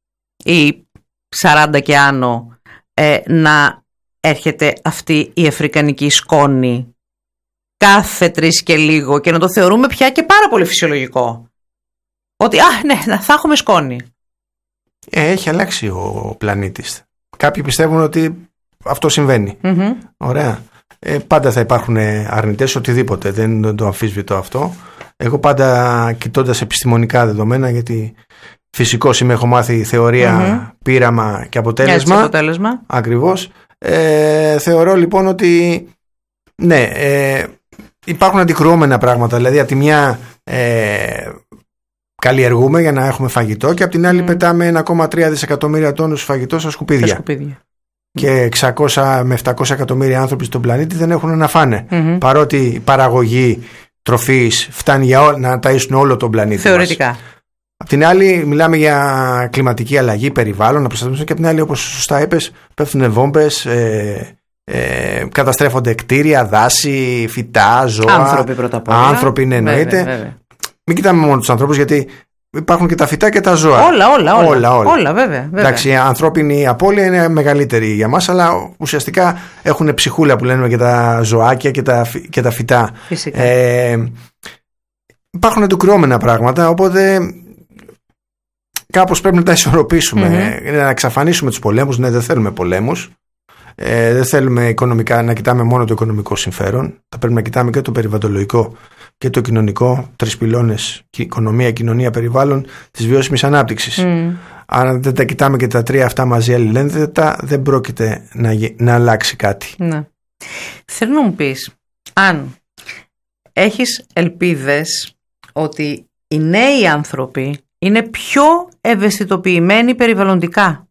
οι σαράντα και άνω ε, να έρχεται αυτή η αφρικανική σκόνη κάθε τρεις και λίγο και να το θεωρούμε πια και πάρα πολύ φυσιολογικό. Ότι α, ναι, θα έχουμε σκόνη. Ε, έχει αλλάξει ο πλανήτης. Κάποιοι πιστεύουν ότι αυτό συμβαίνει. Mm-hmm. Ωραία. Ε, πάντα θα υπάρχουν αρνητές, οτιδήποτε. Δεν, δεν το αμφισβητώ αυτό. Εγώ πάντα κοιτώντας επιστημονικά δεδομένα, γιατί φυσικός είμαι, έχω μάθει θεωρία, mm-hmm. πείραμα και αποτέλεσμα. Έτσι, αποτέλεσμα. Ακριβώς. Ε, θεωρώ λοιπόν ότι ναι, ε, υπάρχουν αντικρουόμενα πράγματα. Δηλαδή από τη μια ε, καλλιεργούμε για να έχουμε φαγητό και από την άλλη mm. πετάμε ένα κόμμα τρία δισεκατομμύρια τόνους φαγητό στα σκουπίδια. Στα σκουπίδια. Και εξακόσια με επτακόσια εκατομμύρια άνθρωποι στον πλανήτη δεν έχουν να φάνε. Mm-hmm. Παρότι η παραγωγή τροφής φτάνει για να ταΐσουν όλο τον πλανήτη. Θεωρητικά. Μας. Απ' την άλλη, μιλάμε για κλιματική αλλαγή, περιβάλλον, να προστατεύσουμε, και απ' την άλλη, όπως σωστά είπες, πέφτουν βόμβες, ε, ε, καταστρέφονται κτίρια, δάση, φυτά, ζώα. Άνθρωποι πρώτα απ' όλα. Άνθρωποι, ναι, εννοείται. Βέβαια, βέβαια. Μην κοιτάμε μόνο τους ανθρώπους, γιατί υπάρχουν και τα φυτά και τα ζώα. Όλα, όλα, όλα. όλα, όλα. όλα βέβαια, βέβαια. Εντάξει, η ανθρώπινη απώλεια είναι μεγαλύτερη για μας, αλλά ουσιαστικά έχουν ψυχούλα που λένε και τα ζωάκια και τα, και τα φυτά. Φυσικά. Ε, υπάρχουν εντουκριόμενα πράγματα, οπότε κάπως πρέπει να τα ισορροπήσουμε. Mm-hmm. Να εξαφανίσουμε τους πολέμους. Ναι, δεν θέλουμε πολέμους. Ε, δεν θέλουμε οικονομικά να κοιτάμε μόνο το οικονομικό συμφέρον. Θα πρέπει να κοιτάμε και το περιβαλλοντολογικό και το κοινωνικό. Τρεις πυλώνες: οικονομία, κοινωνία, περιβάλλον της βιώσιμης ανάπτυξης. Mm. Αν δεν τα κοιτάμε και τα τρία αυτά μαζί αλληλένδετα, δεν πρόκειται να, να αλλάξει κάτι. Ναι. Θέλω να μου πεις, αν έχεις ελπίδες ότι οι νέοι άνθρωποι είναι πιο ευαισθητοποιημένοι περιβαλλοντικά.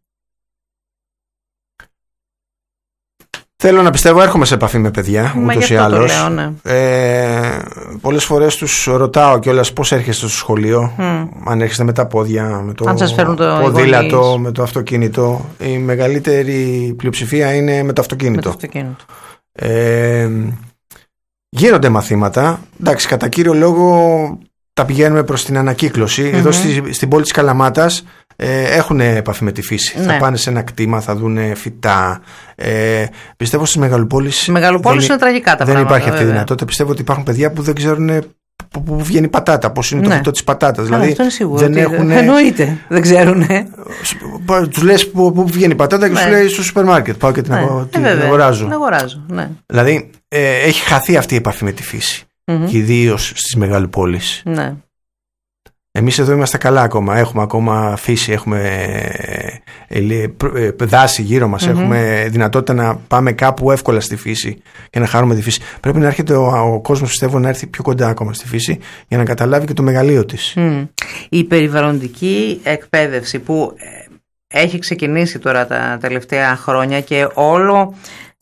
Θέλω να πιστεύω, έρχομαι σε επαφή με παιδιά, ούτως ή άλλως. Λέω, ναι. ε, πολλές φορές τους ρωτάω κιόλας πώς έρχεστε στο σχολείο, mm. αν έρχεστε με τα πόδια, με το, το ποδήλατο, με το αυτοκίνητο. Η μεγαλύτερη πλειοψηφία είναι με το αυτοκίνητο. Με το αυτοκίνητο. Ε, γίνονται μαθήματα, εντάξει, κατά κύριο λόγο τα πηγαίνουμε προς την ανακύκλωση. Mm-hmm. Εδώ στη, στην πόλη της Καλαμάτας ε, έχουν επαφή με τη φύση. Ναι. Θα πάνε σε ένα κτήμα, θα δουν φυτά. Ε, πιστεύω στις μεγαλοπόλεις. Στις μεγαλοπόλεις είναι τραγικά τα πράγματα. Δεν υπάρχει αυτή η βέβαια. δυνατότητα. Πιστεύω ότι υπάρχουν παιδιά που δεν ξέρουν πού βγαίνει η πατάτα, πώς είναι ναι. το φυτό της πατάτας. Δηλαδή, αυτό είναι σίγουρο. Δεν έχουν... Εννοείται. Δεν ξέρουν. Τους λες πού βγαίνει η πατάτα και ναι. σου λέει στο σούπερ μάρκετ. Πάω και την, ναι. την ε, αγοράζω. Την αγοράζω. Ναι. Δηλαδή ε, έχει χαθεί αυτή η επαφή με τη φύση. Mm-hmm. Και ιδίως στις μεγαλοπόλεις. Ναι. Εμείς εδώ είμαστε καλά ακόμα. Έχουμε ακόμα φύση, έχουμε δάση γύρω μας, mm-hmm. έχουμε δυνατότητα να πάμε κάπου εύκολα στη φύση και να χαρούμε τη φύση. Πρέπει να έρχεται ο, ο κόσμος, πιστεύω, να έρθει πιο κοντά ακόμα στη φύση για να καταλάβει και το μεγαλείο της. Mm. Η περιβαλλοντική εκπαίδευση που έχει ξεκινήσει τώρα τα τελευταία χρόνια και όλο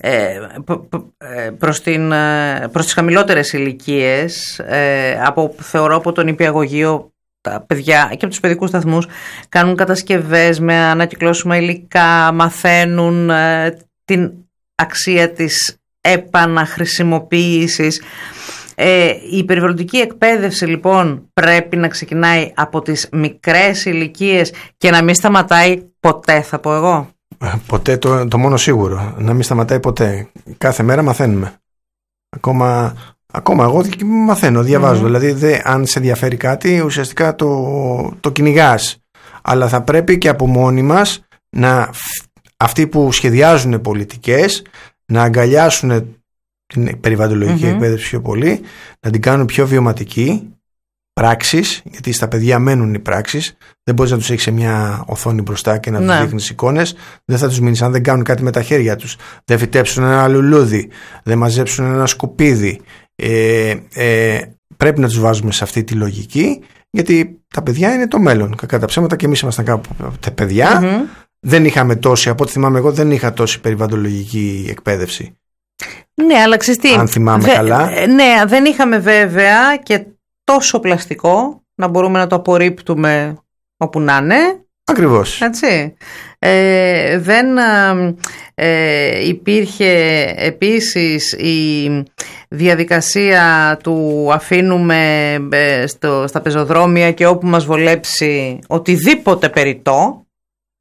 προς, την, προς τις χαμηλότερες ηλικίες, από, θεωρώ από τον νηπιαγωγείο, τα παιδιά και από τους παιδικούς σταθμούς κάνουν κατασκευές με ανακυκλώσιμα υλικά, μαθαίνουν ε, την αξία της επαναχρησιμοποίησης. Ε, η περιβαλλοντική εκπαίδευση λοιπόν πρέπει να ξεκινάει από τις μικρές ηλικίες και να μην σταματάει ποτέ, θα πω εγώ. Ποτέ, το, το μόνο σίγουρο, να μην σταματάει ποτέ. Κάθε μέρα μαθαίνουμε. Ακόμα... Ακόμα εγώ μαθαίνω, διαβάζω. Mm-hmm. Δηλαδή, δε, αν σε ενδιαφέρει κάτι, ουσιαστικά το, το κυνηγάς. Αλλά θα πρέπει και από μόνοι μας να, αυτοί που σχεδιάζουν πολιτικές να αγκαλιάσουν την περιβαλλοντολογική mm-hmm. εκπαίδευση πιο πολύ, να την κάνουν πιο βιωματική, πράξεις, γιατί στα παιδιά μένουν οι πράξεις. Δεν μπορείς να τους έχεις σε μια οθόνη μπροστά και να ναι. τους δείχνεις εικόνες. Δεν θα τους μείνεις αν δεν κάνουν κάτι με τα χέρια τους. Δεν φυτέψουν ένα λουλούδι, δεν μαζέψουν ένα σκουπίδι. Ε, ε, πρέπει να τους βάζουμε σε αυτή τη λογική, γιατί τα παιδιά είναι το μέλλον. Κατά τα ψέματα και εμείς ήμασταν κάποτε παιδιά. Mm-hmm. Δεν είχαμε τόση, από ό,τι θυμάμαι εγώ, δεν είχα τόση περιβαλλοντολογική εκπαίδευση. Ναι, αλλά ξέρεις τι, αν θυμάμαι δε, καλά. Ναι, δεν είχαμε βέβαια και τόσο πλαστικό να μπορούμε να το απορρίπτουμε όπου να είναι. Ακριβώς. Έτσι. Ε, δεν ε, υπήρχε επίσης η διαδικασία του αφήνουμε στο, στα πεζοδρόμια και όπου μας βολέψει οτιδήποτε περιττό.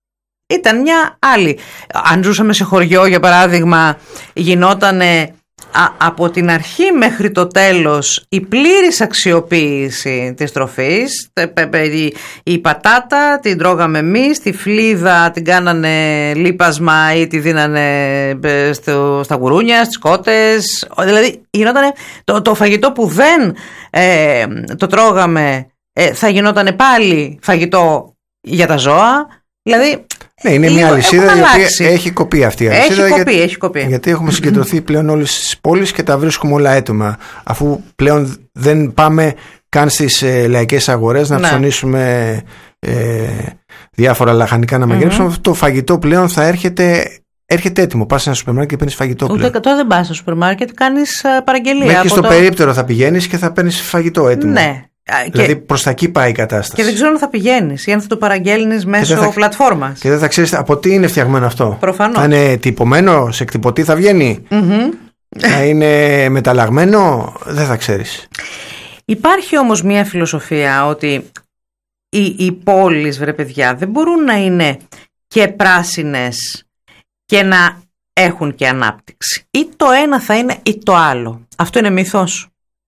Ήταν μια άλλη. Αν ζούσαμε σε χωριό, για παράδειγμα, γινότανε α, από την αρχή μέχρι το τέλος η πλήρης αξιοποίηση της τροφής. Η, η πατάτα την τρώγαμε εμείς, τη φλίδα την κάνανε λίπασμα ή τη δίνανε στο, στα γουρούνια, στις κότες. Δηλαδή γινότανε, το, το φαγητό που δεν ε, το τρώγαμε ε, θα γινότανε πάλι φαγητό για τα ζώα. Δηλαδή ναι, είναι μια αλυσίδα η οποία έχει κοπεί αυτή η αλυσίδα. Έχει κοπεί, για... έχει κοπεί. Γιατί έχουμε συγκεντρωθεί πλέον όλες τις πόλεις και τα βρίσκουμε όλα έτοιμα. Αφού πλέον δεν πάμε καν στις ε, λαϊκές αγορές να ναι. ψωνίσουμε ε, διάφορα λαχανικά να μαγειρέψουμε. Mm-hmm. Το φαγητό πλέον θα έρχεται, έρχεται έτοιμο. Πας σε ένα σούπερ μάρκετ και παίρνεις φαγητό πλέον. Ούτε τώρα δεν πας στο σούπερ μάρκετ, κάνεις παραγγελία. Μέχρι στο το... περίπτερο θα πηγαίνεις και θα παίρνεις φαγητό έτοιμο. Ναι. Δηλαδή και... προς τα εκεί πάει η κατάσταση. Και δεν ξέρω αν θα πηγαίνεις ή αν θα το παραγγέλνεις μέσω θα... πλατφόρμας. Και δεν θα ξέρεις από τι είναι φτιαγμένο αυτό. Προφανώς. Θα είναι τυπωμένο, σε εκτυπωτή θα βγαίνει. Mm-hmm. Θα είναι μεταλλαγμένο, δεν θα ξέρεις. Υπάρχει όμως μια φιλοσοφία ότι οι, οι πόλεις, βρε παιδιά, δεν μπορούν να είναι και πράσινες και να έχουν και ανάπτυξη. Ή το ένα θα είναι ή το άλλο. Αυτό είναι μύθος.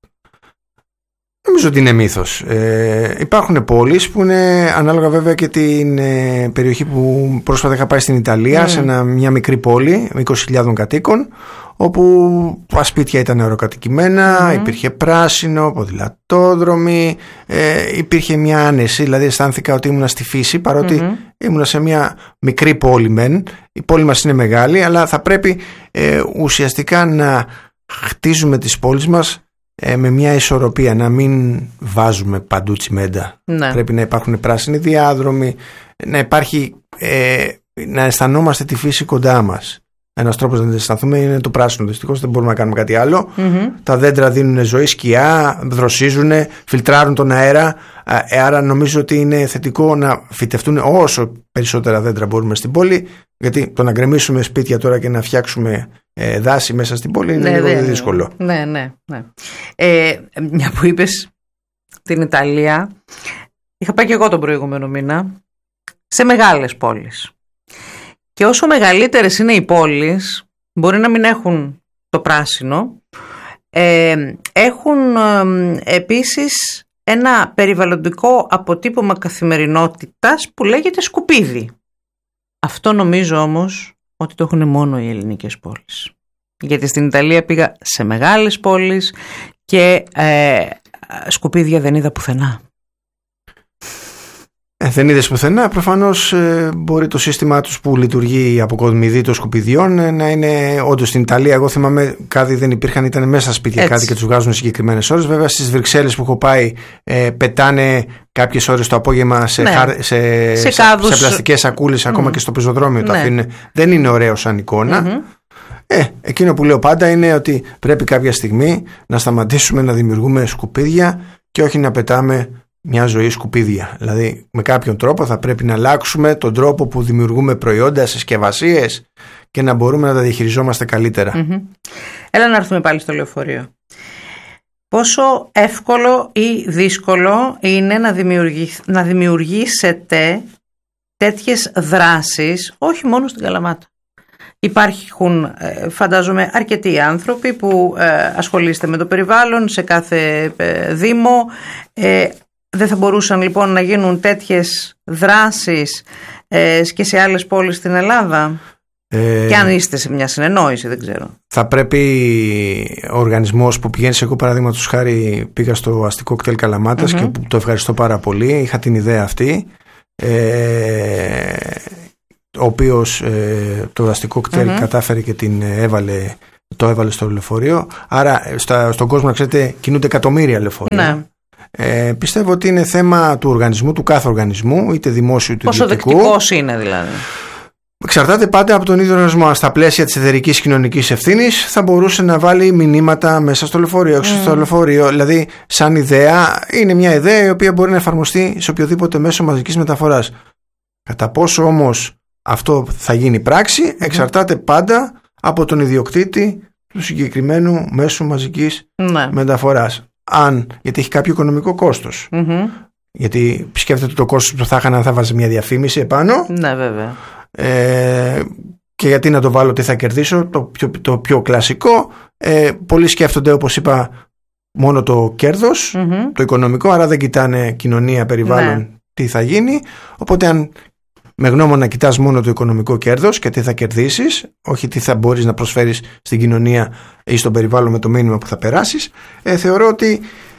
Νομίζω ότι είναι μύθος. Ε, υπάρχουν πόλεις που είναι, ανάλογα βέβαια και την ε, περιοχή που πρόσφατα είχα πάει στην Ιταλία, mm. σε ένα, μια μικρή πόλη με είκοσι χιλιάδες κατοίκων, όπου τα σπίτια ήταν αεροκατοικημένα, mm. υπήρχε πράσινο, ποδηλατόδρομοι, ε, υπήρχε μια άνεση, δηλαδή αισθάνθηκα ότι ήμουνα στη φύση, παρότι mm-hmm. ήμουνα σε μια μικρή πόλη μεν. Η πόλη μας είναι μεγάλη, αλλά θα πρέπει ε, ουσιαστικά να χτίζουμε τις πόλεις μας Ε, με μια ισορροπία, να μην βάζουμε παντού τσιμέντα. Ναι. Πρέπει να υπάρχουν πράσινοι διάδρομοι, να υπάρχει ε, να αισθανόμαστε τη φύση κοντά μας. Ένας τρόπος να την αισθανθούμε είναι το πράσινο. Δυστυχώς δεν μπορούμε να κάνουμε κάτι άλλο. Mm-hmm. Τα δέντρα δίνουν ζωή, σκιά, δροσίζουν, φιλτράρουν τον αέρα. Ε, άρα νομίζω ότι είναι θετικό να φυτευτούν όσο περισσότερα δέντρα μπορούμε στην πόλη, γιατί το να γκρεμίσουμε σπίτια τώρα και να φτιάξουμε ε, δάση μέσα στην πόλη είναι ναι, λίγο ναι, δύσκολο. Ναι, ναι, ναι. Ε, μια που είπες την Ιταλία, είχα πάει και εγώ τον προηγούμενο μήνα σε μεγάλες πόλεις. Και όσο μεγαλύτερες είναι οι πόλεις, μπορεί να μην έχουν το πράσινο, ε, έχουν ε, επίσης ένα περιβαλλοντικό αποτύπωμα καθημερινότητας που λέγεται σκουπίδι. Αυτό νομίζω όμως ότι το έχουν μόνο οι ελληνικές πόλεις. Γιατί στην Ιταλία πήγα σε μεγάλες πόλεις και ε, σκουπίδια δεν είδα πουθενά. Ε, δεν είδες πουθενά. Προφανώς ε, μπορεί το σύστημά τους που λειτουργεί αποκομιδή των σκουπιδιών ε, να είναι όντως στην Ιταλία. Εγώ θυμάμαι κάτι δεν υπήρχαν, ήταν μέσα στα σπίτια έτσι. Κάτι και τους βγάζουν συγκεκριμένες ώρες. Βέβαια στις Βρυξέλλες που έχω πάει ε, πετάνε κάποιες ώρες το απόγευμα σε, ναι. χάρ, σε, σε, σε, σε πλαστικές σακούλες, mm. ακόμα και στο πεζοδρόμιο. Ναι. Το αφήνουν. Δεν είναι ωραίο σαν εικόνα. Mm-hmm. Ε, εκείνο που λέω πάντα είναι ότι πρέπει κάποια στιγμή να σταματήσουμε να δημιουργούμε σκουπίδια και όχι να πετάμε μια ζωή σκουπίδια. Δηλαδή με κάποιον τρόπο θα πρέπει να αλλάξουμε τον τρόπο που δημιουργούμε προϊόντα, συσκευασίες και να μπορούμε να τα διαχειριζόμαστε καλύτερα. Mm-hmm. Έλα να έρθουμε πάλι στο λεωφορείο. Πόσο εύκολο ή δύσκολο είναι να, δημιουργη... να δημιουργήσετε τέτοιες δράσεις, όχι μόνο στην Καλαμάτα. Υπάρχουν, φαντάζομαι, αρκετοί άνθρωποι που ασχολείστε με το περιβάλλον σε κάθε δήμο. Δεν θα μπορούσαν λοιπόν να γίνουν τέτοιες δράσεις και σε άλλες πόλεις στην Ελλάδα? Ε, και αν είστε σε μια συνεννόηση, δεν ξέρω. Θα πρέπει ο οργανισμός που πηγαίνει, εγώ παραδείγματος χάρη πήγα στο αστικό κτέλ Καλαμάτας mm-hmm. και το ευχαριστώ πάρα πολύ, είχα την ιδέα αυτή, ε, ο οποίος ε, το αστικό κτέλ mm-hmm. κατάφερε και την έβαλε, το έβαλε στο λεωφορείο. Άρα στα, στον κόσμο, να ξέρετε, κινούνται εκατομμύρια λεωφορεία. Ναι. Ε, πιστεύω ότι είναι θέμα του οργανισμού, του κάθε οργανισμού, είτε δημόσιου είτε ιδιωτικού. Πόσο δεκτικός είναι δηλαδή? Εξαρτάται πάντα από τον ίδιο οργανισμό. Στα πλαίσια της εταιρικής κοινωνικής ευθύνης θα μπορούσε να βάλει μηνύματα μέσα στο λεωφορείο, έξω mm. στο λεωφορείο. Δηλαδή, σαν ιδέα, είναι μια ιδέα η οποία μπορεί να εφαρμοστεί σε οποιοδήποτε μέσο μαζικής μεταφοράς. Κατά πόσο όμως αυτό θα γίνει πράξη, εξαρτάται mm. πάντα από τον ιδιοκτήτη του συγκεκριμένου μέσου μαζικής mm. μεταφοράς. Αν, γιατί έχει κάποιο οικονομικό κόστος. Mm-hmm. Γιατί σκέφτεται το κόστος που θα είχαν αν θα βάζει μια διαφήμιση επάνω. Ναι, βέβαια. Ε, Και γιατί να το βάλω, τι θα κερδίσω, το πιο, το πιο κλασικό. Ε, πολλοί σκέφτονται, όπως είπα, μόνο το κέρδος, mm-hmm. το οικονομικό, άρα δεν κοιτάνε κοινωνία, περιβάλλον, ναι. τι θα γίνει. Οπότε αν με γνώμονα να κοιτάς μόνο το οικονομικό κέρδος και τι θα κερδίσεις, όχι τι θα μπορείς να προσφέρεις στην κοινωνία ή στον περιβάλλον με το μήνυμα που θα περάσεις, ε, θεωρώ ότι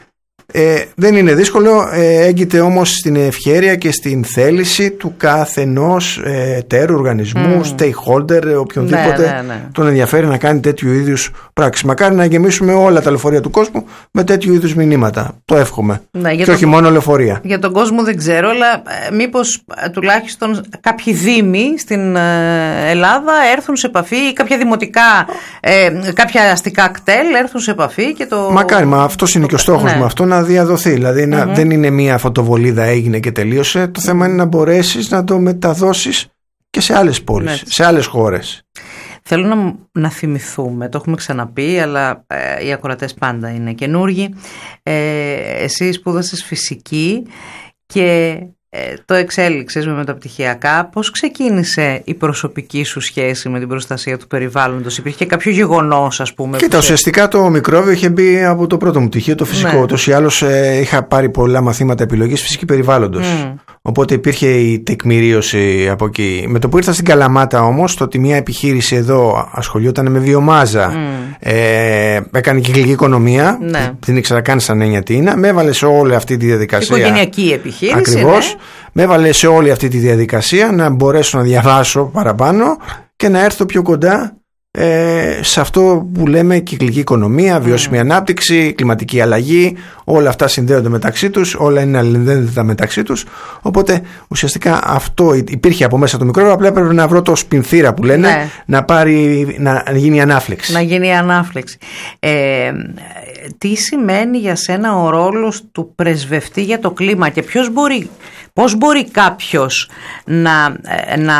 Ε, δεν είναι δύσκολο, ε, έγκυται όμως στην ευχέρεια και στην θέληση του καθενός ε, εταίρου, οργανισμού, mm. stakeholder, οποιονδήποτε ναι, ναι, ναι. τον ενδιαφέρει να κάνει τέτοιου είδους πράξεις. Μακάρι να γεμίσουμε όλα τα λεωφορεία του κόσμου με τέτοιου είδους μηνύματα. Το εύχομαι. Ναι, και όχι τον... μόνο λεωφορεία. Για τον κόσμο δεν ξέρω, αλλά ε, μήπως ε, τουλάχιστον κάποιοι δήμοι στην ε, Ελλάδα έρθουν σε επαφή ή κάποια δημοτικά, ε, κάποια αστικά κτέλ έρθουν σε επαφή και το. Μακάρι, μα αυτός είναι και ο στόχος ναι. μου, αυτό να διαδοθεί. Δηλαδή να, mm-hmm. δεν είναι μία φωτοβολίδα έγινε και τελείωσε. Το θέμα είναι να μπορέσεις να το μεταδώσεις και σε άλλες πόλεις, ναι. σε άλλες χώρες. Θέλω να, να θυμηθούμε, το έχουμε ξαναπεί, αλλά ε, οι ακροατές πάντα είναι καινούργοι. Ε, εσύ σπούδασες φυσική και ε, το εξέλιξες με μεταπτυχιακά. Πώς ξεκίνησε η προσωπική σου σχέση με την προστασία του περιβάλλοντος? Υπήρχε και κάποιο γεγονός, ας πούμε? Κοίτα, ουσιαστικά το μικρόβιο είχε μπει από το πρώτο μου πτυχίο, το φυσικό. Ναι. Τόσο ή άλλως ε, είχα πάρει πολλά μαθήματα επιλογής φυσική περιβάλλοντος. Mm. Οπότε υπήρχε η τεκμηρίωση από εκεί. Με το που ήρθα στην Καλαμάτα όμως, το ότι μια επιχείρηση εδώ ασχολιόταν με βιομάζα, mm. ε, έκανε κυκλική οικονομία, ναι. δεν ήξερα καν σαν έννοια τι είναι, με έβαλε σε όλη αυτή τη διαδικασία. Οικογενειακή επιχείρηση. Ακριβώς. Ναι. Με έβαλε σε όλη αυτή τη διαδικασία να μπορέσω να διαβάσω παραπάνω και να έρθω πιο κοντά ε, σε αυτό που λέμε κυκλική οικονομία, βιώσιμη mm. ανάπτυξη, κλιματική αλλαγή. Όλα αυτά συνδέονται μεταξύ τους, όλα είναι αλληλένδετα μεταξύ τους. Οπότε ουσιαστικά αυτό υπήρχε από μέσα το μικρόβιο, απλά έπρεπε να βρω το σπινθήρα που λένε, ναι. να, πάρει, να γίνει ανάφλεξη. Να γίνει ανάφλεξη. Ε, τι σημαίνει για σένα ο ρόλος του πρεσβευτή για το κλίμα και ποιος μπορεί... Πώς μπορεί κάποιος να, να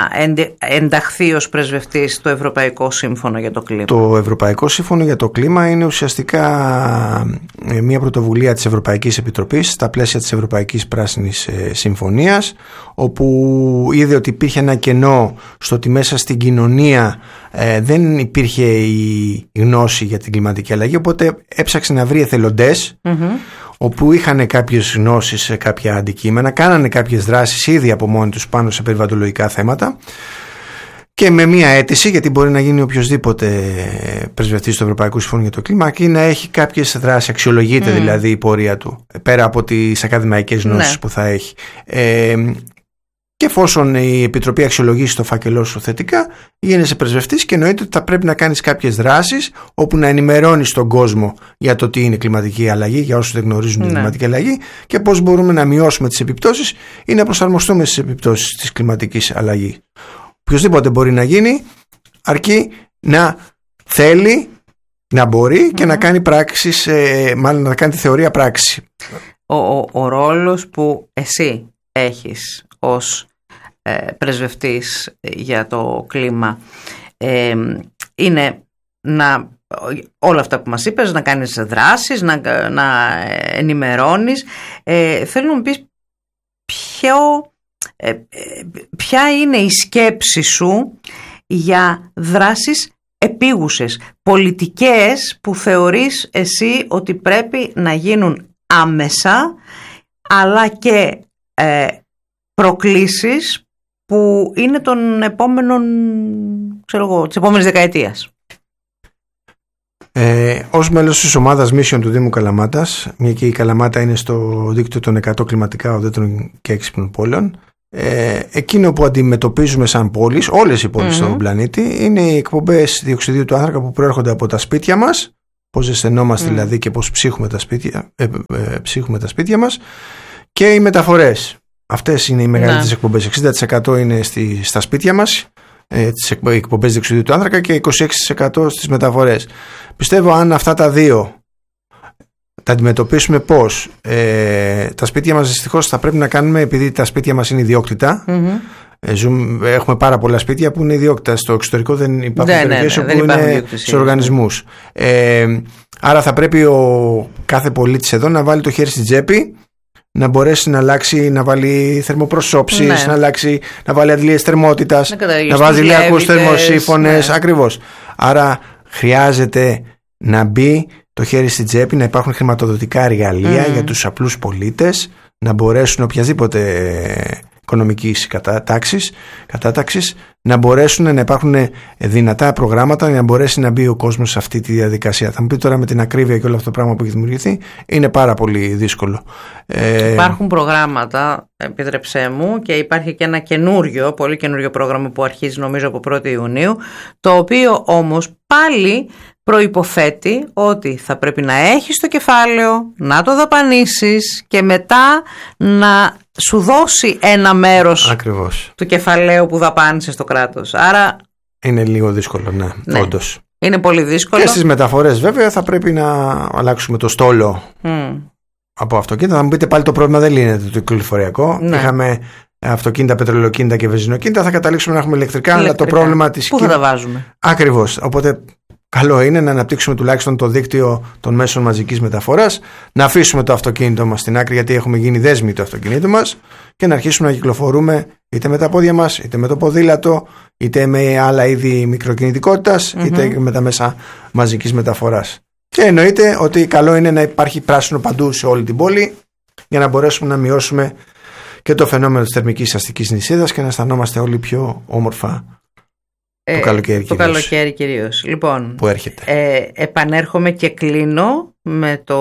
ενταχθεί ως πρεσβευτής στο Ευρωπαϊκό Σύμφωνο για το Κλίμα? Το Ευρωπαϊκό Σύμφωνο για το Κλίμα είναι ουσιαστικά μια πρωτοβουλία της Ευρωπαϊκής Επιτροπής στα πλαίσια της Ευρωπαϊκής Πράσινης Συμφωνίας, όπου είδε ότι υπήρχε ένα κενό στο ότι μέσα στην κοινωνία ε, δεν υπήρχε η γνώση για την κλιματική αλλαγή, οπότε έψαξε να βρει εθελοντές mm-hmm. όπου είχαν κάποιες γνώσεις σε κάποια αντικείμενα, κάνανε κάποιες δράσεις ήδη από μόνοι τους πάνω σε περιβαλλοντολογικά θέματα και με μία αίτηση, γιατί μπορεί να γίνει οποιοσδήποτε πρεσβευτής του Ευρωπαϊκού Συμφώνου για το Κλίμα και να έχει κάποιες δράσεις, αξιολογείται mm. δηλαδή η πορεία του, πέρα από τις ακαδημαϊκές γνώσεις ναι. που θα έχει. Ε, Και εφόσον η Επιτροπή αξιολογήσει το φάκελό σου θετικά, γίνεσαι πρεσβευτής και εννοείται ότι θα πρέπει να κάνεις κάποιες δράσεις όπου να ενημερώνεις τον κόσμο για το τι είναι κλιματική αλλαγή, για όσους δεν γνωρίζουν ναι. την κλιματική αλλαγή και πώς μπορούμε να μειώσουμε τις επιπτώσεις ή να προσαρμοστούμε στις επιπτώσεις της κλιματικής αλλαγής. Οποιοςδήποτε μπορεί να γίνει, αρκεί να θέλει, να μπορεί mm-hmm. και να κάνει πράξεις, ε, μάλλον να κάνει τη θεωρία πράξη. Ο, ο, ο ρόλος που εσύ έχεις ως ε, πρεσβευτής για το κλίμα ε, είναι να όλα αυτά που μας είπες, να κάνεις δράσεις, να, να ενημερώνεις. Ε, θέλω να μου πεις ποιο, ε, ποια είναι η σκέψη σου για δράσεις επίγουσες, πολιτικές που θεωρείς εσύ ότι πρέπει να γίνουν άμεσα, αλλά και ε, προκλήσεις που είναι των επόμενων, ξέρω εγώ, της επόμενης δεκαετίας. Ε, ως μέλος της ομάδας Mission του Δήμου Καλαμάτας, μια και η Καλαμάτα είναι στο δίκτυο των εκατό κλιματικά ουδέτερων και έξυπνων πόλεων, ε, εκείνο που αντιμετωπίζουμε σαν πόλεις, όλες οι πόλεις mm-hmm. στον πλανήτη, είναι οι εκπομπές διοξιδίου του άνθρακα που προέρχονται από τα σπίτια μας, πώς ζεσθενόμαστε mm. δηλαδή και πώς ψύχουμε τα σπίτια, ε, ε, ψύχουμε τα σπίτια μας, και οι μεταφορές. Αυτές είναι οι μεγαλύτερες ναι. εκπομπές. εξήντα τοις εκατό είναι στη, στα σπίτια μας, ε, τις εκπομπές διοξιδίου του άνθρακα, και είκοσι έξι τοις εκατό στις μεταφορές. Πιστεύω αν αυτά τα δύο τα αντιμετωπίσουμε πώς, ε, τα σπίτια μας δυστυχώς θα πρέπει να κάνουμε, επειδή τα σπίτια μας είναι ιδιόκτητα, mm-hmm. ε, ζούμε, έχουμε πάρα πολλά σπίτια που είναι ιδιόκτητα. Στο εξωτερικό δεν υπάρχουν ναι, περιοχές ναι, ναι, όπου είναι σε οργανισμούς. Ε, άρα θα πρέπει ο κάθε πολίτης εδώ να βάλει το χέρι στην τσέπη, να μπορέσει να αλλάξει, να βάλει θερμοπροσώψεις, ναι. να, αλλάξει, να βάλει αντλίες θερμότητας, να, να βάζει ηλιακούς θερμοσύφωνες, ναι. ακριβώς. Άρα χρειάζεται να μπει το χέρι στην τσέπη, να υπάρχουν χρηματοδοτικά εργαλεία mm. για τους απλούς πολίτες, να μπορέσουν οποιασδήποτε οικονομικής κατάταξης, κατάταξης, να μπορέσουν να υπάρχουν δυνατά προγράμματα για να μπορέσει να μπει ο κόσμος σε αυτή τη διαδικασία. Θα μου πει τώρα με την ακρίβεια και όλο αυτό το πράγμα που έχει δημιουργηθεί, είναι πάρα πολύ δύσκολο. Υπάρχουν προγράμματα, επιτρέψέ μου, και υπάρχει και ένα καινούριο, πολύ καινούριο πρόγραμμα που αρχίζει νομίζω από πρώτη Ιουνίου, το οποίο όμως πάλι προϋποθέτει ότι θα πρέπει να έχεις το κεφάλαιο, να το δαπανίσεις και μετά να σου δώσει ένα μέρος ακριβώς του κεφαλαίου που δαπάνησες στο κράτος. Άρα είναι λίγο δύσκολο, ναι, ναι. όντως. Είναι πολύ δύσκολο. Και στις μεταφορές βέβαια θα πρέπει να αλλάξουμε το στόλο mm. από αυτοκίνητα. Θα μου πείτε πάλι το πρόβλημα δεν λύνεται το κυκλοφοριακό. Ναι. Είχαμε αυτοκίνητα, πετρελαιοκίνητα και βενζινοκίνητα, θα καταλήξουμε να έχουμε ηλεκτρικά, ηλεκτρικά. Αλλά το πρόβλημα της... Πού θα τα βάζουμε? Ακριβώς. Οπότε καλό είναι να αναπτύξουμε τουλάχιστον το δίκτυο των μέσων μαζικής μεταφοράς, να αφήσουμε το αυτοκίνητο μας στην άκρη, γιατί έχουμε γίνει δέσμοι του αυτοκίνητου μας, και να αρχίσουμε να κυκλοφορούμε είτε με τα πόδια μας, είτε με το ποδήλατο, είτε με άλλα είδη μικροκινητικότητας, mm-hmm. είτε με τα μέσα μαζικής μεταφοράς. Και εννοείται ότι καλό είναι να υπάρχει πράσινο παντού σε όλη την πόλη, για να μπορέσουμε να μειώσουμε και το φαινόμενο της θερμικής αστικής νησίδας και να αισθανόμαστε όλοι πιο όμορφα. Το καλοκαίρι, το κυρίως. καλοκαίρι κυρίως. Λοιπόν, που έρχεται. Ε, επανέρχομαι και κλείνω με το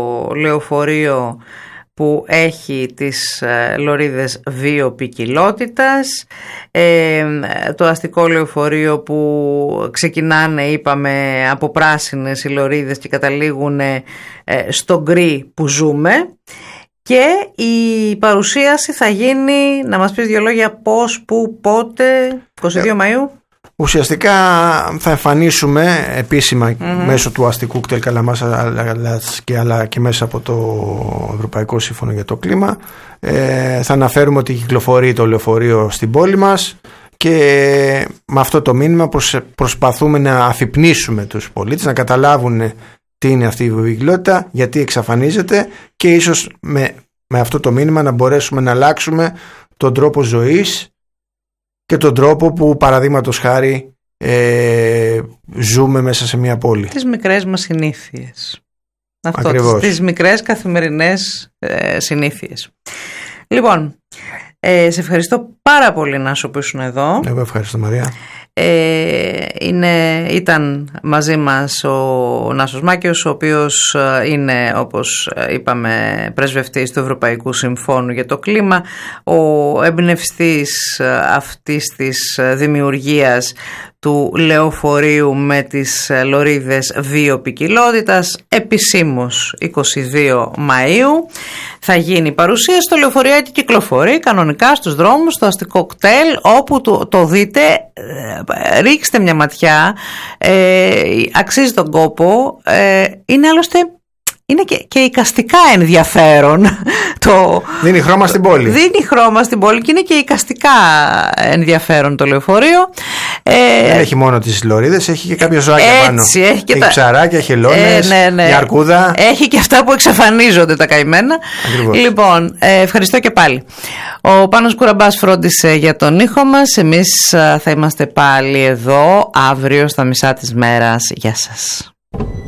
λεωφορείο που έχει τις ε, λωρίδες βιοποικιλότητας, ε, το αστικό λεωφορείο που ξεκινάνε, είπαμε, από πράσινες οι λωρίδες και καταλήγουν ε, στο γκρι που ζούμε. Και η παρουσίαση θα γίνει, να μας πεις δύο λόγια πώς, πού, πότε, εικοστή δεύτερη Μαΐου. Ουσιαστικά θα εμφανίσουμε επίσημα mm-hmm. μέσω του αστικού κτέλ Καλαμάς, και, αλλά και μέσα από το Ευρωπαϊκό Σύμφωνο για το Κλίμα. Ε, θα αναφέρουμε ότι κυκλοφορεί το λεωφορείο στην πόλη μας, και με αυτό το μήνυμα προσπαθούμε να αφυπνίσουμε τους πολίτες, να καταλάβουν τι είναι αυτή η βιοποικιλότητα, γιατί εξαφανίζεται, και ίσως με, με αυτό το μήνυμα να μπορέσουμε να αλλάξουμε τον τρόπο ζωής και τον τρόπο που, παραδείγματος χάρη, ε, ζούμε μέσα σε μια πόλη. Τις μικρές μας συνήθειες. Αυτό, Ακριβώς. τις, τις μικρές καθημερινές ε, συνήθειες. Λοιπόν, ε, σε ευχαριστώ πάρα πολύ, Νάσο, που ήσουν εδώ. Εγώ ευχαριστώ, Μαρία. Ε, είναι, ήταν μαζί μας ο Νάσος Μάκαιος, ο οποίος είναι, όπως είπαμε, πρεσβευτής του Ευρωπαϊκού Συμφώνου για το Κλίμα, ο εμπνευστής αυτής της δημιουργίας του λεωφορείου με τις λωρίδες βιοποικιλότητας. Επισήμως εικοστή δεύτερη Μαΐου θα γίνει παρουσία στο λεωφορείακι, κυκλοφορεί κανονικά στους δρόμους, στο αστικό κτέλ, όπου το, το δείτε, ρίξτε μια ματιά, ε, αξίζει τον κόπο, ε, είναι άλλωστε... Είναι και, και εικαστικά ενδιαφέρον. Το, δίνει χρώμα στην πόλη. Δίνει χρώμα στην πόλη και είναι και εικαστικά ενδιαφέρον το λεωφορείο. Ε, Δεν έχει μόνο τις λωρίδες, έχει και κάποια ζωάκια έτσι, πάνω. Έχει, και έχει τα... ψαράκια, χελώνες, ε, ναι, ναι. η αρκούδα. Έχει και αυτά που εξαφανίζονται τα καημένα. Ακριβώς. Λοιπόν, ε, ευχαριστώ και πάλι. Ο Πάνος Κουραμπάς φρόντισε για τον ήχο μας. Εμείς θα είμαστε πάλι εδώ αύριο στα μισά της μέρας. Γεια σας.